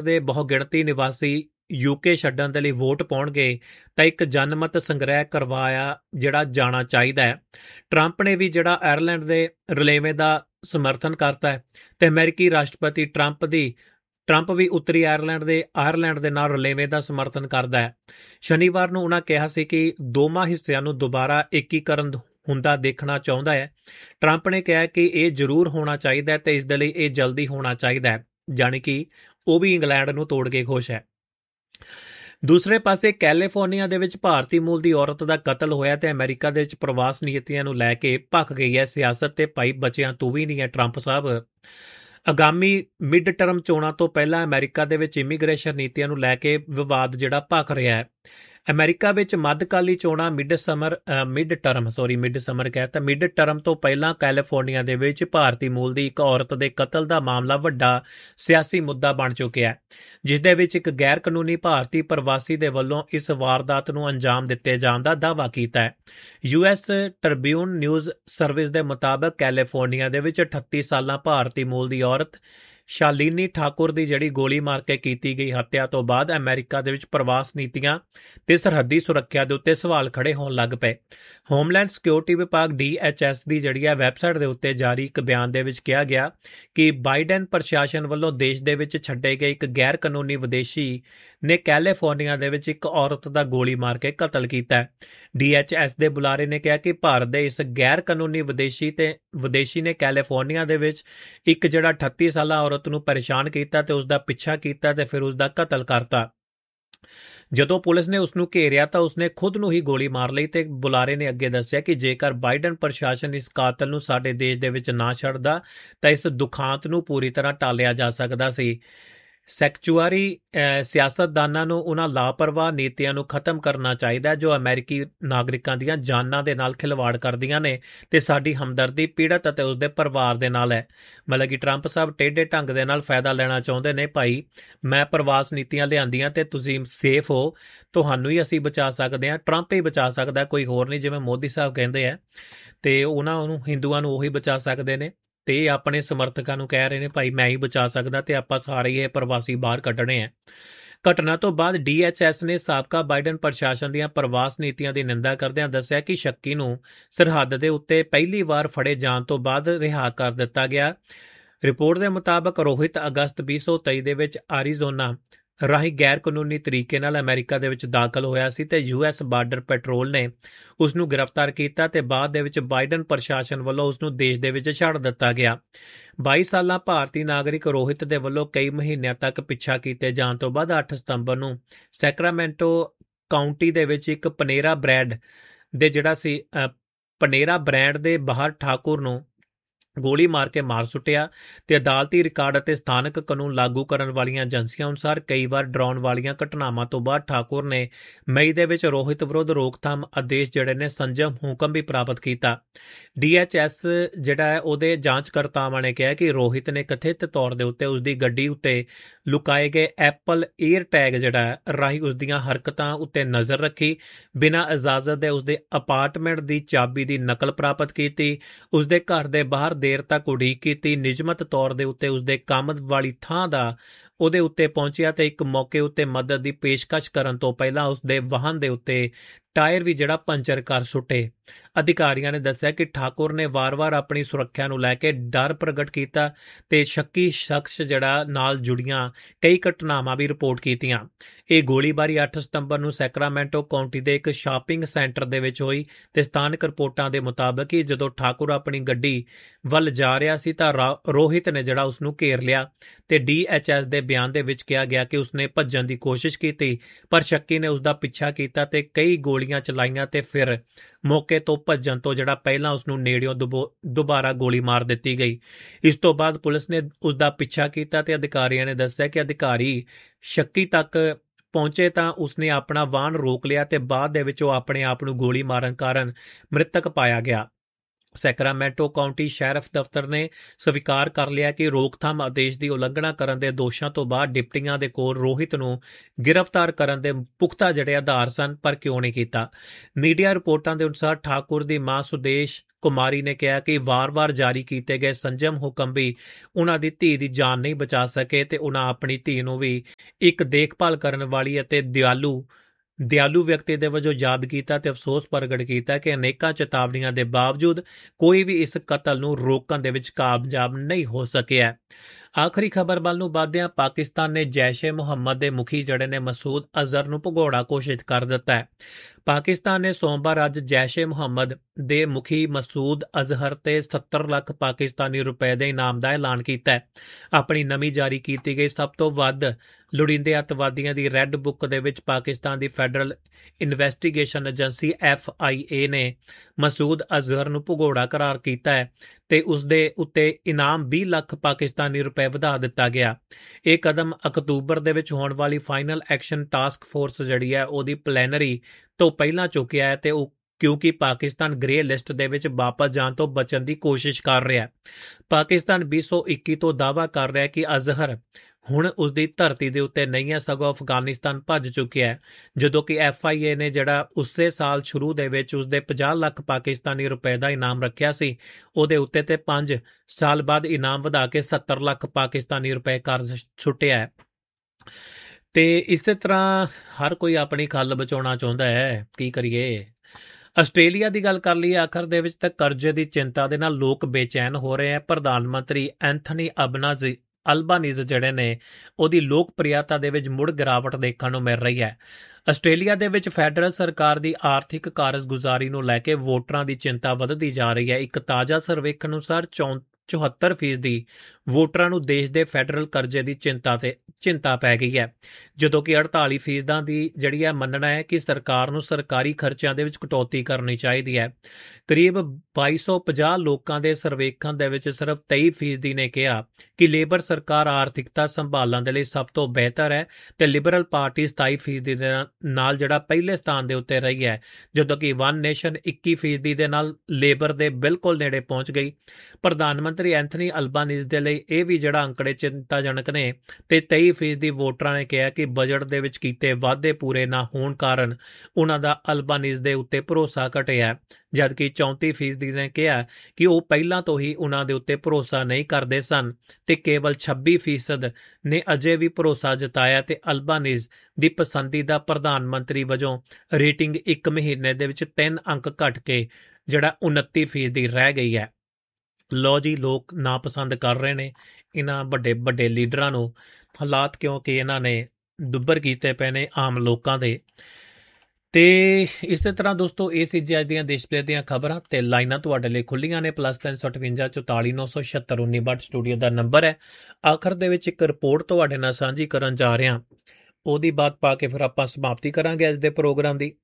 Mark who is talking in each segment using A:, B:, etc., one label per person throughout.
A: ਦੇ ਬਹੁਗਿਣਤੀ ਨਿਵਾਸੀ UK ਛੱਡਣ ਦੇ ਲਈ ਵੋਟ ਪਾਉਣਗੇ ਤਾਂ ਇੱਕ ਜਨਮਤ ਸੰਗ੍ਰਹਿ ਕਰਵਾਇਆ ਜਿਹੜਾ ਜਾਣਾ ਚਾਹੀਦਾ ਹੈ। ਟਰੰਪ ਨੇ ਵੀ ਜਿਹੜਾ ਆਇਰਲੈਂਡ ਦੇ ਰਲੇਵੇਂ ਦਾ ਸਮਰਥਨ ਕਰਤਾ ਹੈ ਤੇ ਅਮਰੀਕੀ ਰਾਸ਼ਟਰਪਤੀ ਟਰੰਪ ਵੀ ਉੱਤਰੀ ਆਇਰਲੈਂਡ ਦੇ ਨਾਲ ਰਲੇਵੇਂ ਦਾ ਸਮਰਥਨ ਕਰਦਾ ਹੈ। ਸ਼ਨੀਵਾਰ ਨੂੰ ਉਹਨਾਂ ਕਿਹਾ ਸੀ ਕਿ ਦੋਵਾਂ ਹਿੱਸਿਆਂ ਨੂੰ ਦੁਬਾਰਾ ਏਕੀਕਰਨ ਹੁੰਦਾ ਦੇਖਣਾ ਚਾਹੁੰਦਾ ਹੈ। ਟਰੰਪ ਨੇ ਕਿਹਾ ਕਿ ਇਹ ਜ਼ਰੂਰ ਹੋਣਾ ਚਾਹੀਦਾ ਹੈ ਤੇ ਇਸ ਦੇ ਲਈ ਇਹ ਜਲਦੀ ਹੋਣਾ ਚਾਹੀਦਾ ਹੈ, ਜਾਣੀ ਕਿ ਉਹ ਵੀ ਇੰਗਲੈਂਡ ਨੂੰ ਤੋੜ ਕੇ ਖੁਸ਼ ਹੈ। ਦੂਸਰੇ ਪਾਸੇ ਕੈਲੀਫੋਰਨੀਆ ਦੇ ਵਿੱਚ ਭਾਰਤੀ ਮੂਲ ਦੀ ਔਰਤ ਦਾ ਕਤਲ ਹੋਇਆ ਤੇ ਅਮਰੀਕਾ ਦੇ ਵਿੱਚ ਪ੍ਰਵਾਸ ਨੀਤੀਆਂ ਨੂੰ ਲੈ ਕੇ ਭਖ ਗਈ ਹੈ ਸਿਆਸਤ ਤੇ ਭਾਈ ਬਚਿਆਂ ਤੂੰ ਵੀ ਨਹੀਂ ਹੈ ਟਰੰਪ ਸਾਹਿਬ। ਆਗਾਮੀ ਮਿਡ ਟਰਮ ਚੋਣਾਂ ਤੋਂ ਪਹਿਲਾਂ ਅਮਰੀਕਾ ਦੇ ਵਿੱਚ ਇਮੀਗ੍ਰੇਸ਼ਨ ਨੀਤੀਆਂ ਨੂੰ ਲੈ ਕੇ ਵਿਵਾਦ ਜਿਹੜਾ ਭਖ ਰਿਹਾ ਹੈ। ਅਮਰੀਕਾ ਵਿੱਚ ਮੱਧਕਾਲੀ ਚੋਣਾਂ ਮਿਡ ਟਰਮ ਤੋਂ ਪਹਿਲਾਂ ਕੈਲੀਫੋਰਨੀਆ ਦੇ ਵਿੱਚ ਭਾਰਤੀ ਮੂਲ ਦੀ ਇੱਕ ਔਰਤ ਦੇ ਕਤਲ ਦਾ ਮਾਮਲਾ ਵੱਡਾ ਸਿਆਸੀ ਮੁੱਦਾ ਬਣ ਚੁੱਕਿਆ ਹੈ, ਜਿਸ ਦੇ ਵਿੱਚ ਇੱਕ ਗੈਰ ਕਾਨੂੰਨੀ ਭਾਰਤੀ ਪ੍ਰਵਾਸੀ ਦੇ ਵੱਲੋਂ ਇਸ ਵਾਰਦਾਤ ਨੂੰ ਅੰਜਾਮ ਦਿੱਤੇ ਜਾਣ ਦਾ ਦਾਅਵਾ ਕੀਤਾ ਹੈ। US ਟ੍ਰਿਬਿਊਨ ਨਿਊਜ਼ ਸਰਵਿਸ ਦੇ ਮੁਤਾਬਕ ਕੈਲੀਫੋਰਨੀਆ ਦੇ ਵਿੱਚ 38 ਸਾਲਾਂ ਭਾਰਤੀ ਮੂਲ ਦੀ ਔਰਤ ਸ਼ਾਲਿਨੀ ਠਾਕੁਰ ਦੀ ਜਿਹੜੀ ਗੋਲੀ ਮਾਰ ਕੇ ਕੀਤੀ ਗਈ ਹੱਤਿਆ ਤੋਂ ਬਾਅਦ ਅਮਰੀਕਾ ਦੇ ਵਿੱਚ ਪ੍ਰਵਾਸ ਨੀਤੀਆਂ ਤੇ ਸਰਹੱਦੀ ਸੁਰੱਖਿਆ ਦੇ ਉੱਤੇ ਸਵਾਲ ਖੜੇ ਹੋਣ ਲੱਗ ਪਏ। ਹੋਮਲੈਂਡ ਸਿਕਿਉਰਿਟੀ ਵਿਭਾਗ DHS ਦੀ ਜਿਹੜੀ ਹੈ ਵੈਬਸਾਈਟ ਦੇ ਉੱਤੇ ਜਾਰੀ ਇੱਕ ਬਿਆਨ ਦੇ ਵਿੱਚ ਕਿਹਾ ਗਿਆ ਕਿ ਬਾਈਡਨ ਪ੍ਰਸ਼ਾਸਨ ਵੱਲੋਂ ਦੇਸ਼ ਦੇ ਵਿੱਚ ਛੱਡੇ ਗਏ ਇੱਕ ਗੈਰ ਕਾਨੂੰਨੀ ਵਿਦੇਸ਼ੀ ਨੇ ਕੈਲੀਫੋਰਨੀਆ ਦੇ ਵਿੱਚ ਇੱਕ ਔਰਤ ਦਾ ਗੋਲੀ ਮਾਰ ਕੇ ਕਤਲ ਕੀਤਾ ਹੈ। DHS ਦੇ ਬੁਲਾਰੇ ਨੇ ਕਿਹਾ ਕਿ ਭਾਰਤ ਦੇ ਇਸ ਗੈਰ ਕਾਨੂੰਨੀ ਵਿਦੇਸ਼ੀ ਨੇ ਕੈਲੀਫੋਰਨੀਆ ਦੇ ਵਿੱਚ ਇੱਕ ਜਿਹੜਾ 38 ਸਾਲਾ ਔਰਤ ਨੂੰ ਪਰੇਸ਼ਾਨ ਕੀਤਾ ਤੇ ਉਸ ਦਾ ਪਿੱਛਾ ਕੀਤਾ ਤੇ ਫਿਰ ਉਸ ਦਾ ਕਤਲ ਕਰਤਾ। ਜਦੋਂ ਪੁਲਿਸ ਨੇ ਉਸ ਨੂੰ ਘੇਰਿਆ ਤਾਂ ਉਸਨੇ ਖੁਦ ਨੂੰ ਹੀ ਗੋਲੀ ਮਾਰ ਲਈ ਤੇ ਬੁਲਾਰੇ ਨੇ ਅੱਗੇ ਦੱਸਿਆ ਕਿ ਜੇਕਰ ਬਾਈਡਨ ਪ੍ਰਸ਼ਾਸਨ ਇਸ ਕਾਤਲ ਨੂੰ ਸਾਡੇ ਦੇਸ਼ ਦੇ ਵਿੱਚ ਨਾ ਛੱਡਦਾ ਤਾਂ ਇਸ ਦੁਖਾਂਤ ਨੂੰ ਪੂਰੀ ਤਰ੍ਹਾਂ ਟਾਲਿਆ ਜਾ ਸਕਦਾ ਸੀ। ਸੈਕਚੁਆਰੀ ਸਿਆਸਤਦਾਨਾਂ ਨੂੰ ਉਹਨਾਂ ਲਾਪਰਵਾਹ ਨੀਤੀਆਂ ਨੂੰ ਖਤਮ ਕਰਨਾ ਚਾਹੀਦਾ ਜੋ ਅਮਰੀਕੀ ਨਾਗਰਿਕਾਂ ਦੀਆਂ ਜਾਨਾਂ ਦੇ ਨਾਲ ਖਿਲਵਾੜ ਕਰਦੀਆਂ ਨੇ ਤੇ ਸਾਡੀ ਹਮਦਰਦੀ ਪੀੜਤ ਅਤੇ ਉਸਦੇ ਪਰਿਵਾਰ ਦੇ ਨਾਲ ਹੈ। ਮਤਲਬ ਕਿ ਟਰੰਪ ਸਾਹਿਬ ਟੇਢੇ ਢੰਗ ਦੇ ਨਾਲ ਫਾਇਦਾ ਲੈਣਾ ਚਾਹੁੰਦੇ ਨੇ, ਭਾਈ ਮੈਂ ਪ੍ਰਵਾਸ ਨੀਤੀਆਂ ਲਿਆਂਦੀਆਂ ਤੇ ਤੁਸੀਂ ਸੇਫ ਹੋ, ਤੁਹਾਨੂੰ ਹੀ ਅਸੀਂ ਬਚਾ ਸਕਦੇ ਹਾਂ, ਟਰੰਪ ਹੀ ਬਚਾ ਸਕਦਾ, ਕੋਈ ਹੋਰ ਨਹੀਂ, ਜਿਵੇਂ ਮੋਦੀ ਸਾਹਿਬ ਕਹਿੰਦੇ ਆ ਤੇ ਉਹਨਾਂ ਨੂੰ ਹਿੰਦੂਆਂ ਨੂੰ ਉਹੀ ਬਚਾ ਸਕਦੇ ਨੇ ਤੇ ਇਹ ਆਪਣੇ ਸਮਰਥਕਾਂ ਨੂੰ ਕਹਿ ਰਹੇ ਨੇ ਭਾਈ ਮੈਂ ਹੀ ਬਚਾ ਸਕਦਾ ਤੇ ਆਪਾਂ ਸਾਰੇ ਇਹ ਪ੍ਰਵਾਸੀ ਬਾਹਰ ਕੱਢਣੇ ਆ। ਘਟਨਾ ਤੋਂ ਬਾਅਦ DHS ਨੇ ਸਾਬਕਾ ਬਾਈਡਨ ਪ੍ਰਸ਼ਾਸਨ ਦੀਆਂ ਪ੍ਰਵਾਸ ਨੀਤੀਆਂ ਦੀ ਨਿੰਦਾ ਕਰਦਿਆਂ ਦੱਸਿਆ ਕਿ ਸ਼ੱਕੀ ਨੂੰ ਸਰਹੱਦ ਦੇ ਉੱਤੇ ਪਹਿਲੀ ਵਾਰ ਫੜੇ ਜਾਣ ਤੋਂ ਬਾਅਦ ਰਿਹਾ ਕਰ ਦਿੱਤਾ ਗਿਆ। ਰਿਪੋਰਟ ਦੇ ਮੁਤਾਬਕ ਰੋਹਿਤ ਅਗਸਤ 2023 ਦੇ ਵਿੱਚ ਐਰੀਜ਼ੋਨਾ ਰਾਹੀਂ ਗੈਰ ਕਾਨੂੰਨੀ ਤਰੀਕੇ ਨਾਲ ਅਮਰੀਕਾ ਦੇ ਵਿੱਚ ਦਾਖਲ ਹੋਇਆ ਸੀ ਤੇ US ਬਾਰਡਰ ਪੈਟਰੋਲ ਨੇ ਉਸ ਨੂੰ ਗ੍ਰਿਫਤਾਰ ਕੀਤਾ ਤੇ ਬਾਅਦ ਦੇ ਵਿੱਚ ਬਾਈਡਨ ਪ੍ਰਸ਼ਾਸਨ ਵੱਲੋਂ ਉਸ ਨੂੰ ਦੇਸ਼ ਦੇ ਵਿੱਚ ਛੱਡ ਦਿੱਤਾ ਗਿਆ। 22 ਸਾਲਾ ਭਾਰਤੀ ਨਾਗਰਿਕ ਰੋਹਿਤ ਦੇ ਵੱਲੋਂ ਕਈ ਮਹੀਨਿਆਂ ਤੱਕ ਪਿੱਛਾ ਕੀਤੇ ਜਾਣ ਤੋਂ ਬਾਅਦ 8 ਸਤੰਬਰ ਨੂੰ ਸੈਕਰਾਮੈਂਟੋ ਕਾਉਂਟੀ ਦੇ ਵਿੱਚ ਇੱਕ ਪਨੇਰਾ ਬ੍ਰਾਂਡ ਦੇ ਬਾਹਰ ਠਾਕੁਰ ਨੂੰ ਗੋਲੀ ਮਾਰ ਕੇ ਮਾਰ ਸੁੱਟਿਆ ਤੇ ਅਦਾਲਤੀ ਰਿਕਾਰਡ ਅਤੇ ਸਥਾਨਕ ਕਾਨੂੰਨ ਲਾਗੂ ਕਰਨ ਵਾਲੀਆਂ ਏਜੰਸੀਆਂ ਅਨੁਸਾਰ ਕਈ ਵਾਰ ਡਰਾਉਣ ਵਾਲੀਆਂ ਘਟਨਾਵਾਂ ਤੋਂ ਬਾਅਦ ਠਾਕੁਰ ਨੇ ਮਈ ਦੇ ਵਿੱਚ ਰੋਹਿਤ ਵਿਰੁੱਧ ਰੋਕਥਾਮ ਆਦੇਸ਼ ਜਿਹੜੇ ਨੇ ਸੰਜਮ ਹੁਕਮ ਵੀ ਪ੍ਰਾਪਤ ਕੀਤਾ। DHS ਜਿਹੜਾ ਹੈ ਉਹਦੇ ਜਾਂਚਕਰਤਾਵਾਂ ਨੇ ਕਿਹਾ ਕਿ ਰੋਹਿਤ ਨੇ ਕਥਿਤ ਤੌਰ ਦੇ ਉੱਤੇ ਉਸਦੀ ਗੱਡੀ ਉੱਤੇ ਲੁਕਾਏ ਗਏ ਐਪਲ ਏਅਰ ਟੈਗ ਜਿਹੜਾ ਰਾਹੀਂ ਉਸਦੀਆਂ ਹਰਕਤਾਂ ਉੱਤੇ ਨਜ਼ਰ ਰੱਖੀ, ਬਿਨਾਂ ਇਜਾਜ਼ਤ ਦੇ ਉਸਦੇ ਅਪਾਰਟਮੈਂਟ ਦੀ ਚਾਬੀ ਦੀ ਨਕਲ ਪ੍ਰਾਪਤ ਕੀਤੀ, ਉਸਦੇ ਘਰ ਦੇ ਬਾਹਰ ਦੇਰ ਤੱਕ ਉਡੀਕ ਕੀਤੀ, ਨਿਯਮਤ ਤੌਰ ਦੇ ਉੱਤੇ ਉਸਦੇ ਕੰਮ ਵਾਲੀ ਥਾਂ ਦਾ ਉਹਦੇ ਉੱਤੇ ਪਹੁੰਚਿਆ ਤੇ ਇੱਕ ਮੌਕੇ ਉੱਤੇ ਮਦਦ ਦੀ ਪੇਸ਼ਕਸ਼ ਕਰਨ ਤੋਂ ਪਹਿਲਾਂ ਉਸਦੇ ਵਾਹਨ ਦੇ ਉੱਤੇ ਟਾਇਰ ਵੀ ਜਿਹੜਾ ਪੰਚਰ ਕਰ ਸੁੱਟੇ। ਅਧਿਕਾਰੀਆਂ ਨੇ ਦੱਸਿਆ ਕਿ ਠਾਕੁਰ ਨੇ ਵਾਰ-ਵਾਰ ਆਪਣੀ ਸੁਰੱਖਿਆ ਨੂੰ ਲੈ ਕੇ ਡਰ ਪ੍ਰਗਟ ਕੀਤਾ ਤੇ ਸ਼ੱਕੀ ਸ਼ਖਸ ਜਿਹੜਾ ਨਾਲ ਜੁੜੀਆਂ ਕਈ ਘਟਨਾਵਾਂ ਵੀ ਰਿਪੋਰਟ ਕੀਤੀਆਂ। ਇਹ ਗੋਲੀਬਾਰੀ 8 ਸਤੰਬਰ ਨੂੰ ਸੈਕਰਾਮੈਂਟੋ ਕਾਉਂਟੀ ਦੇ ਇੱਕ ਸ਼ਾਪਿੰਗ ਸੈਂਟਰ ਦੇ ਵਿੱਚ ਹੋਈ ਤੇ ਸਥਾਨਕ ਰਿਪੋਰਟਾਂ ਦੇ ਮੁਤਾਬਕ ਹੀ ਜਦੋਂ ਠਾਕੁਰ ਆਪਣੀ ਗੱਡੀ ਵੱਲ ਜਾ ਰਿਹਾ ਸੀ ਤਾਂ ਰੋਹਿਤ ਨੇ ਜਿਹੜਾ ਉਸ ਨੂੰ ਘੇਰ ਲਿਆ ਤੇ DHS ਦੇ ਬਿਆਨ ਦੇ ਵਿੱਚ ਕਿਹਾ ਗਿਆ ਕਿ ਉਸਨੇ ਭੱਜਣ ਦੀ ਕੋਸ਼ਿਸ਼ ਕੀਤੀ ਪਰ ਸ਼ੱਕੀ ਨੇ ਉਸਦਾ ਪਿੱਛਾ ਕੀਤਾ ਤੇ ਕਈ ਗੋਲੀਆਂ ਚਲਾਈਆਂ ਤੇ ਫਿਰ ਮੌਕੇ ਤੋਂ ਭੱਜਣ ਤੋਂ ਜਿਹੜਾ ਪਹਿਲਾਂ ਉਸ ਨੂੰ ਨੇੜਿਓਂ ਦੁਬਾਰਾ ਗੋਲੀ ਮਾਰ ਦਿੱਤੀ ਗਈ। ਇਸ ਤੋਂ ਬਾਅਦ ਪੁਲਿਸ ਨੇ ਉਸ ਦਾ ਪਿੱਛਾ ਕੀਤਾ ਤੇ ਅਧਿਕਾਰੀਆਂ ਨੇ ਦੱਸਿਆ ਕਿ ਅਧਿਕਾਰੀ ਸ਼ੱਕੀ ਤੱਕ ਪਹੁੰਚੇ ਤਾਂ ਉਸਨੇ ਆਪਣਾ ਵਾਹਨ ਰੋਕ ਲਿਆ ਤੇ ਬਾਅਦ ਦੇ ਵਿੱਚ ਉਹ ਆਪਣੇ ਆਪ ਨੂੰ ਗੋਲੀ ਮਾਰਨ ਕਾਰਨ ਮ੍ਰਿਤਕ ਪਾਇਆ ਗਿਆ। ਸੈਕਰਾਮੈਂਟੋ ਕਾਉਂਟੀ ਸ਼ੈਰਿਫ ਦਫ਼ਤਰ ਨੇ ਸਵੀਕਾਰ ਕਰ ਲਿਆ ਕਿ ਰੋਕਥਾਮ ਆਦੇਸ਼ ਦੀ ਉਲੰਘਣਾ ਕਰਨ ਦੇ ਦੋਸ਼ਾਂ ਤੋਂ ਬਾਅਦ ਡਿਪਟੀਆਂ ਦੇ ਕੋਲ ਰੋਹਿਤ ਨੂੰ ਗ੍ਰਿਫਤਾਰ ਕਰਨ ਦੇ ਪੁਖਤਾ ਜਿਹੜੇ ਆਧਾਰ ਸਨ, ਪਰ ਕਿਉਂ ਨਹੀਂ ਕੀਤਾ। ਮੀਡੀਆ ਰਿਪੋਰਟਾਂ ਦੇ ਅਨੁਸਾਰ ਠਾਕੁਰ ਦੀ ਮਾਂ ਸੁਦੇਸ਼ ਕੁਮਾਰੀ ਨੇ ਕਿਹਾ ਕਿ ਵਾਰ-ਵਾਰ ਜਾਰੀ ਕੀਤੇ ਗਏ ਸੰਜਮ ਹੁਕਮ ਵੀ ਉਹਨਾਂ ਦੀ ਧੀ ਦੀ ਜਾਨ ਨਹੀਂ ਬਚਾ ਸਕੇ ਤੇ ਉਹਨਾਂ ਆਪਣੀ ਧੀ ਨੂੰ ਵੀ ਇੱਕ ਦੇਖਭਾਲ ਕਰਨ ਵਾਲੀ ਅਤੇ ਦਿਆਲੂ ਵਿਅਕਤੀ ਦੇ ਵਜੋਂ ਯਾਦ ਕੀਤਾ ਤੇ ਅਫਸੋਸ ਪ੍ਰਗਟ ਕੀਤਾ ਕਿ ਅਨੇਕਾਂ ਚੇਤਾਵਨੀਆਂ ਦੇ ਬਾਵਜੂਦ ਕੋਈ ਵੀ ਇਸ ਕਤਲ ਨੂੰ ਰੋਕਣ ਦੇ ਵਿੱਚ ਕਾਮਯਾਬ ਨਹੀਂ ਹੋ ਸਕਿਆ। ਆਖਰੀ ਖਬਰ ਵੱਲ ਨੂੰ ਵਧਦਿਆਂ ਪਾਕਿਸਤਾਨ ਨੇ ਜੈਸ਼-ਏ-ਮੁਹੰਮਦ ਦੇ ਮੁਖੀ ਜਿਹੜੇ ਨੇ ਮਸੂਦ ਅਜ਼ਹਰ ਨੂੰ ਭਗੌੜਾ ਘੋਸ਼ਿਤ ਕਰ ਦਿੱਤਾ ਹੈ। ਪਾਕਿਸਤਾਨ ਨੇ ਸੋਮਵਾਰ ਅੱਜ ਜੈਸ਼-ਏ-ਮੁਹੰਮਦ ਦੇ ਮੁਖੀ ਮਸੂਦ ਅਜ਼ਹਰ ਤੇ 70 ਲੱਖ ਪਾਕਿਸਤਾਨੀ ਰੁਪਏ ਦੇ ਇਨਾਮ ਦਾ ਐਲਾਨ ਕੀਤਾ ਹੈ। ਆਪਣੀ ਨਵੀਂ ਜਾਰੀ ਕੀਤੀ ਗਈ ਸਭ ਤੋਂ ਵੱਧ ਲੋੜੀਂਦੇ ਅੱਤਵਾਦੀਆਂ ਦੀ ਰੈੱਡ ਬੁੱਕ ਦੇ ਵਿੱਚ ਪਾਕਿਸਤਾਨ ਦੀ ਫੈਡਰਲ ਇਨਵੈਸਟੀਗੇਸ਼ਨ ਏਜੰਸੀ FIA ਨੇ ਮਸੂਦ ਅਜ਼ਹਰ ਨੂੰ ਭਗੌੜਾ ਕਰਾਰ ਕੀਤਾ ਹੈ ਤੇ ਉਸ ਦੇ ਉੱਤੇ ਇਨਾਮ 20 ਲੱਖ ਪਾਕਿਸਤਾਨੀ ਰੁਪਏ ਵਧਾ ਦਿੱਤਾ ਗਿਆ। ਇਹ ਕਦਮ ਅਕਤੂਬਰ ਦੇ ਵਿੱਚ ਹੋਣ ਵਾਲੀ ਫਾਈਨਲ ਐਕਸ਼ਨ ਟਾਸਕ ਫੋਰਸ ਜਿਹੜੀ ਹੈ ਉਹਦੀ ਪਲੈਨਰੀ ਤੋਂ ਪਹਿਲਾਂ ਚੁੱਕਿਆ ਹੈ ਤੇ ਉਹ ਕਿਉਂਕਿ ਪਾਕਿਸਤਾਨ ਗ੍ਰੇ ਲਿਸਟ ਦੇ ਵਿੱਚ ਵਾਪਸ ਜਾਣ ਤੋਂ ਬਚਣ ਦੀ ਕੋਸ਼ਿਸ਼ ਕਰ ਰਿਹਾ ਹੈ। ਪਾਕਿਸਤਾਨ 2021 ਤੋਂ ਦਾਅਵਾ ਕਰ ਰਿਹਾ ਹੈ ਕਿ ਅਜ਼ਹਰ ਹੁਣ ਉਸ ਦੀ ਧਰਤੀ ਦੇ ਉੱਤੇ ਨਹੀਂ ਹੈ, ਸਗੋਂ ਅਫਗਾਨਿਸਤਾਨ ਭੱਜ ਚੁੱਕਿਆ ਹੈ, ਜਦੋਂ ਕਿ FIA ਨੇ ਜਿਹੜਾ ਉਸੇ ਸਾਲ ਸ਼ੁਰੂ ਦੇ ਵਿੱਚ ਉਸ ਦੇ 50 ਲੱਖ ਪਾਕਿਸਤਾਨੀ ਰੁਪਏ ਦਾ ਇਨਾਮ ਰੱਖਿਆ ਸੀ, ਉਹਦੇ ਉੱਤੇ ਤੇ 5 ਸਾਲ ਬਾਅਦ ਇਨਾਮ ਵਧਾ ਕੇ 70 ਲੱਖ ਪਾਕਿਸਤਾਨੀ ਰੁਪਏ ਕਰ ਛੁੱਟਿਆ ਹੈ। ਤੇ ਇਸੇ ਤਰ੍ਹਾਂ ਹਰ ਕੋਈ ਆਪਣੀ ਖੱਲ ਬਚਾਉਣਾ ਚਾਹੁੰਦਾ ਹੈ, ਕੀ ਕਰੀਏ। ਆਸਟ੍ਰੇਲੀਆ ਦੀ ਗੱਲ ਕਰ ਲਈਏ, ਆਖਰ ਦੇ ਵਿੱਚ ਤਾਂ ਕਰਜ਼ੇ ਦੀ ਚਿੰਤਾ ਦੇ ਨਾਲ ਲੋਕ ਬੇਚੈਨ ਹੋ ਰਹੇ ਹੈ। ਪ੍ਰਧਾਨ ਮੰਤਰੀ ਐਂਥਨੀ ਅਲਬਾਨੀਜ਼ ਜਿਹੜੇ ਨੇ ਉਹਦੀ ਲੋਕਪ੍ਰਿਯਤਾ ਦੇ ਵਿੱਚ ਮੁੜ ਗਿਰਾਵਟ ਦੇਖਣ ਨੂੰ ਮਿਲ ਰਹੀ ਹੈ। ਆਸਟ੍ਰੇਲੀਆ ਦੇ ਵਿੱਚ ਫੈਡਰਲ ਸਰਕਾਰ ਦੀ ਆਰਥਿਕ ਕਾਰਜਗੁਜ਼ਾਰੀ ਨੂੰ ਲੈ ਕੇ ਵੋਟਰਾਂ ਦੀ ਚਿੰਤਾ ਵਧਦੀ ਜਾ ਰਹੀ ਹੈ। ਇੱਕ ਤਾਜ਼ਾ ਸਰਵੇਖਣ ਅਨੁਸਾਰ 74% ਵੋਟਰਾਂ ਨੂੰ ਦੇਸ਼ ਦੇ ਫੈਡਰਲ ਕਰਜ਼ੇ ਦੀ ਚਿੰਤਾ ਪੈ ਗਈ ਹੈ, ਜਦੋਂ ਕਿ 48% ਦੀ ਜਿਹੜੀ ਹੈ ਮੰਨਣਾ ਹੈ ਕਿ ਸਰਕਾਰ ਨੂੰ ਸਰਕਾਰੀ ਖਰਚਿਆਂ ਦੇ ਵਿੱਚ ਕਟੌਤੀ ਕਰਨੀ ਚਾਹੀਦੀ ਹੈ। ਕਰੀਬ 2250 ਲੋਕਾਂ ਦੇ ਸਰਵੇਖਣ ਦੇ ਵਿੱਚ ਸਿਰਫ 23% ਨੇ ਕਿਹਾ ਕਿ ਲੇਬਰ ਸਰਕਾਰ ਆਰਥਿਕਤਾ ਸੰਭਾਲਣ ਦੇ ਲਈ ਸਭ ਤੋਂ ਬਿਹਤਰ ਹੈ ਤੇ ਲਿਬਰਲ ਪਾਰਟੀ 27% ਦੇ ਨਾਲ ਜਿਹੜਾ ਪਹਿਲੇ ਸਥਾਨ ਦੇ ਉੱਤੇ ਰਹੀ ਹੈ, ਜਦੋਂ ਕਿ ਵਨ ਨੇਸ਼ਨ 21% ਦੇ ਨਾਲ ਲੇਬਰ ਦੇ ਬਿਲਕੁਲ ਨੇੜੇ ਪਹੁੰਚ ਗਈ। ਪ੍ਰਧਾਨ ਮੰਤਰੀ ਐਂਥਨੀ ਅਲਬਾਨੀਜ਼ ਦੇ ਲਈ ਇਹ ਵੀ ਜਿਹੜਾ ਅੰਕੜੇ ਚਿੰਤਾਜਨਕ ਨੇ ਤੇ 23% ਵੋਟਰਾਂ ਨੇ ਕਿਹਾ ਕਿ ਬਜਟ ਦੇ ਵਿੱਚ ਕੀਤੇ ਵਾਅਦੇ ਪੂਰੇ ਨਾ ਹੋਣ ਕਾਰਨ ਉਹਨਾਂ ਦਾ ਅਲਬਾਨੀਜ਼ ਦੇ ਉੱਤੇ ਭਰੋਸਾ ਘਟਿਆ, ਜਦਕਿ 34% ਨੇ ਕਿਹਾ ਕਿ ਉਹ ਪਹਿਲਾਂ ਤੋਂ ਹੀ ਉਹਨਾਂ ਦੇ ਉੱਤੇ ਭਰੋਸਾ ਨਹੀਂ ਕਰਦੇ ਸਨ ਤੇ ਕੇਵਲ 26% ਨੇ ਅਜੇ ਵੀ ਭਰੋਸਾ ਜਤਾਇਆ ਤੇ ਅਲਬਾਨੀਜ਼ ਦੀ ਪਸੰਦੀਦਾ ਪ੍ਰਧਾਨ ਮੰਤਰੀ ਵਜੋਂ ਰੇਟਿੰਗ ਇੱਕ ਮਹੀਨੇ ਦੇ ਵਿੱਚ 3 ਅੰਕ ਘਟ ਕੇ ਜਿਹੜਾ 29% ਰਹਿ ਗਈ ਹੈ। ਲੋ ਜੀ, ਲੋਕ ਨਾਪਸੰਦ ਕਰ ਰਹੇ ਨੇ ਇਹਨਾਂ ਵੱਡੇ ਲੀਡਰਾਂ ਨੂੰ, ਹਾਲਾਤ ਕਿਉਂਕਿ ਇਹਨਾਂ ਨੇ ਦੁੱਬਰ ਕੀਤੇ ਪਏ ਨੇ ਆਮ ਲੋਕਾਂ ਦੇ। ਤੇ ਇਸੇ ਤਰ੍ਹਾਂ ਦੋਸਤੋ, ਇਹ ਸੀ ਅੱਜ ਦੀਆਂ ਦੇਸ਼ ਵਿਦੇਸ਼ ਦੀਆਂ ਖਬਰਾਂ ਤੇ ਲਾਈਨਾਂ ਤੁਹਾਡੇ ਲਈ ਖੁੱਲੀਆਂ ਨੇ। +358 44 976 1962 ਸਟੂਡੀਓ ਦਾ ਨੰਬਰ ਹੈ। ਆਖਰ ਦੇ ਵਿੱਚ ਇੱਕ ਰਿਪੋਰਟ ਤੁਹਾਡੇ ਨਾਲ ਸਾਂਝੀ ਕਰਨ ਜਾ ਰਿਹਾ, ਉਹਦੀ ਬਾਤ ਪਾ ਕੇ ਫਿਰ ਆਪਾਂ ਸਮਾਪਤੀ ਕਰਾਂਗੇ ਅੱਜ ਦੇ ਪ੍ਰੋਗਰਾਮ ਦੀ।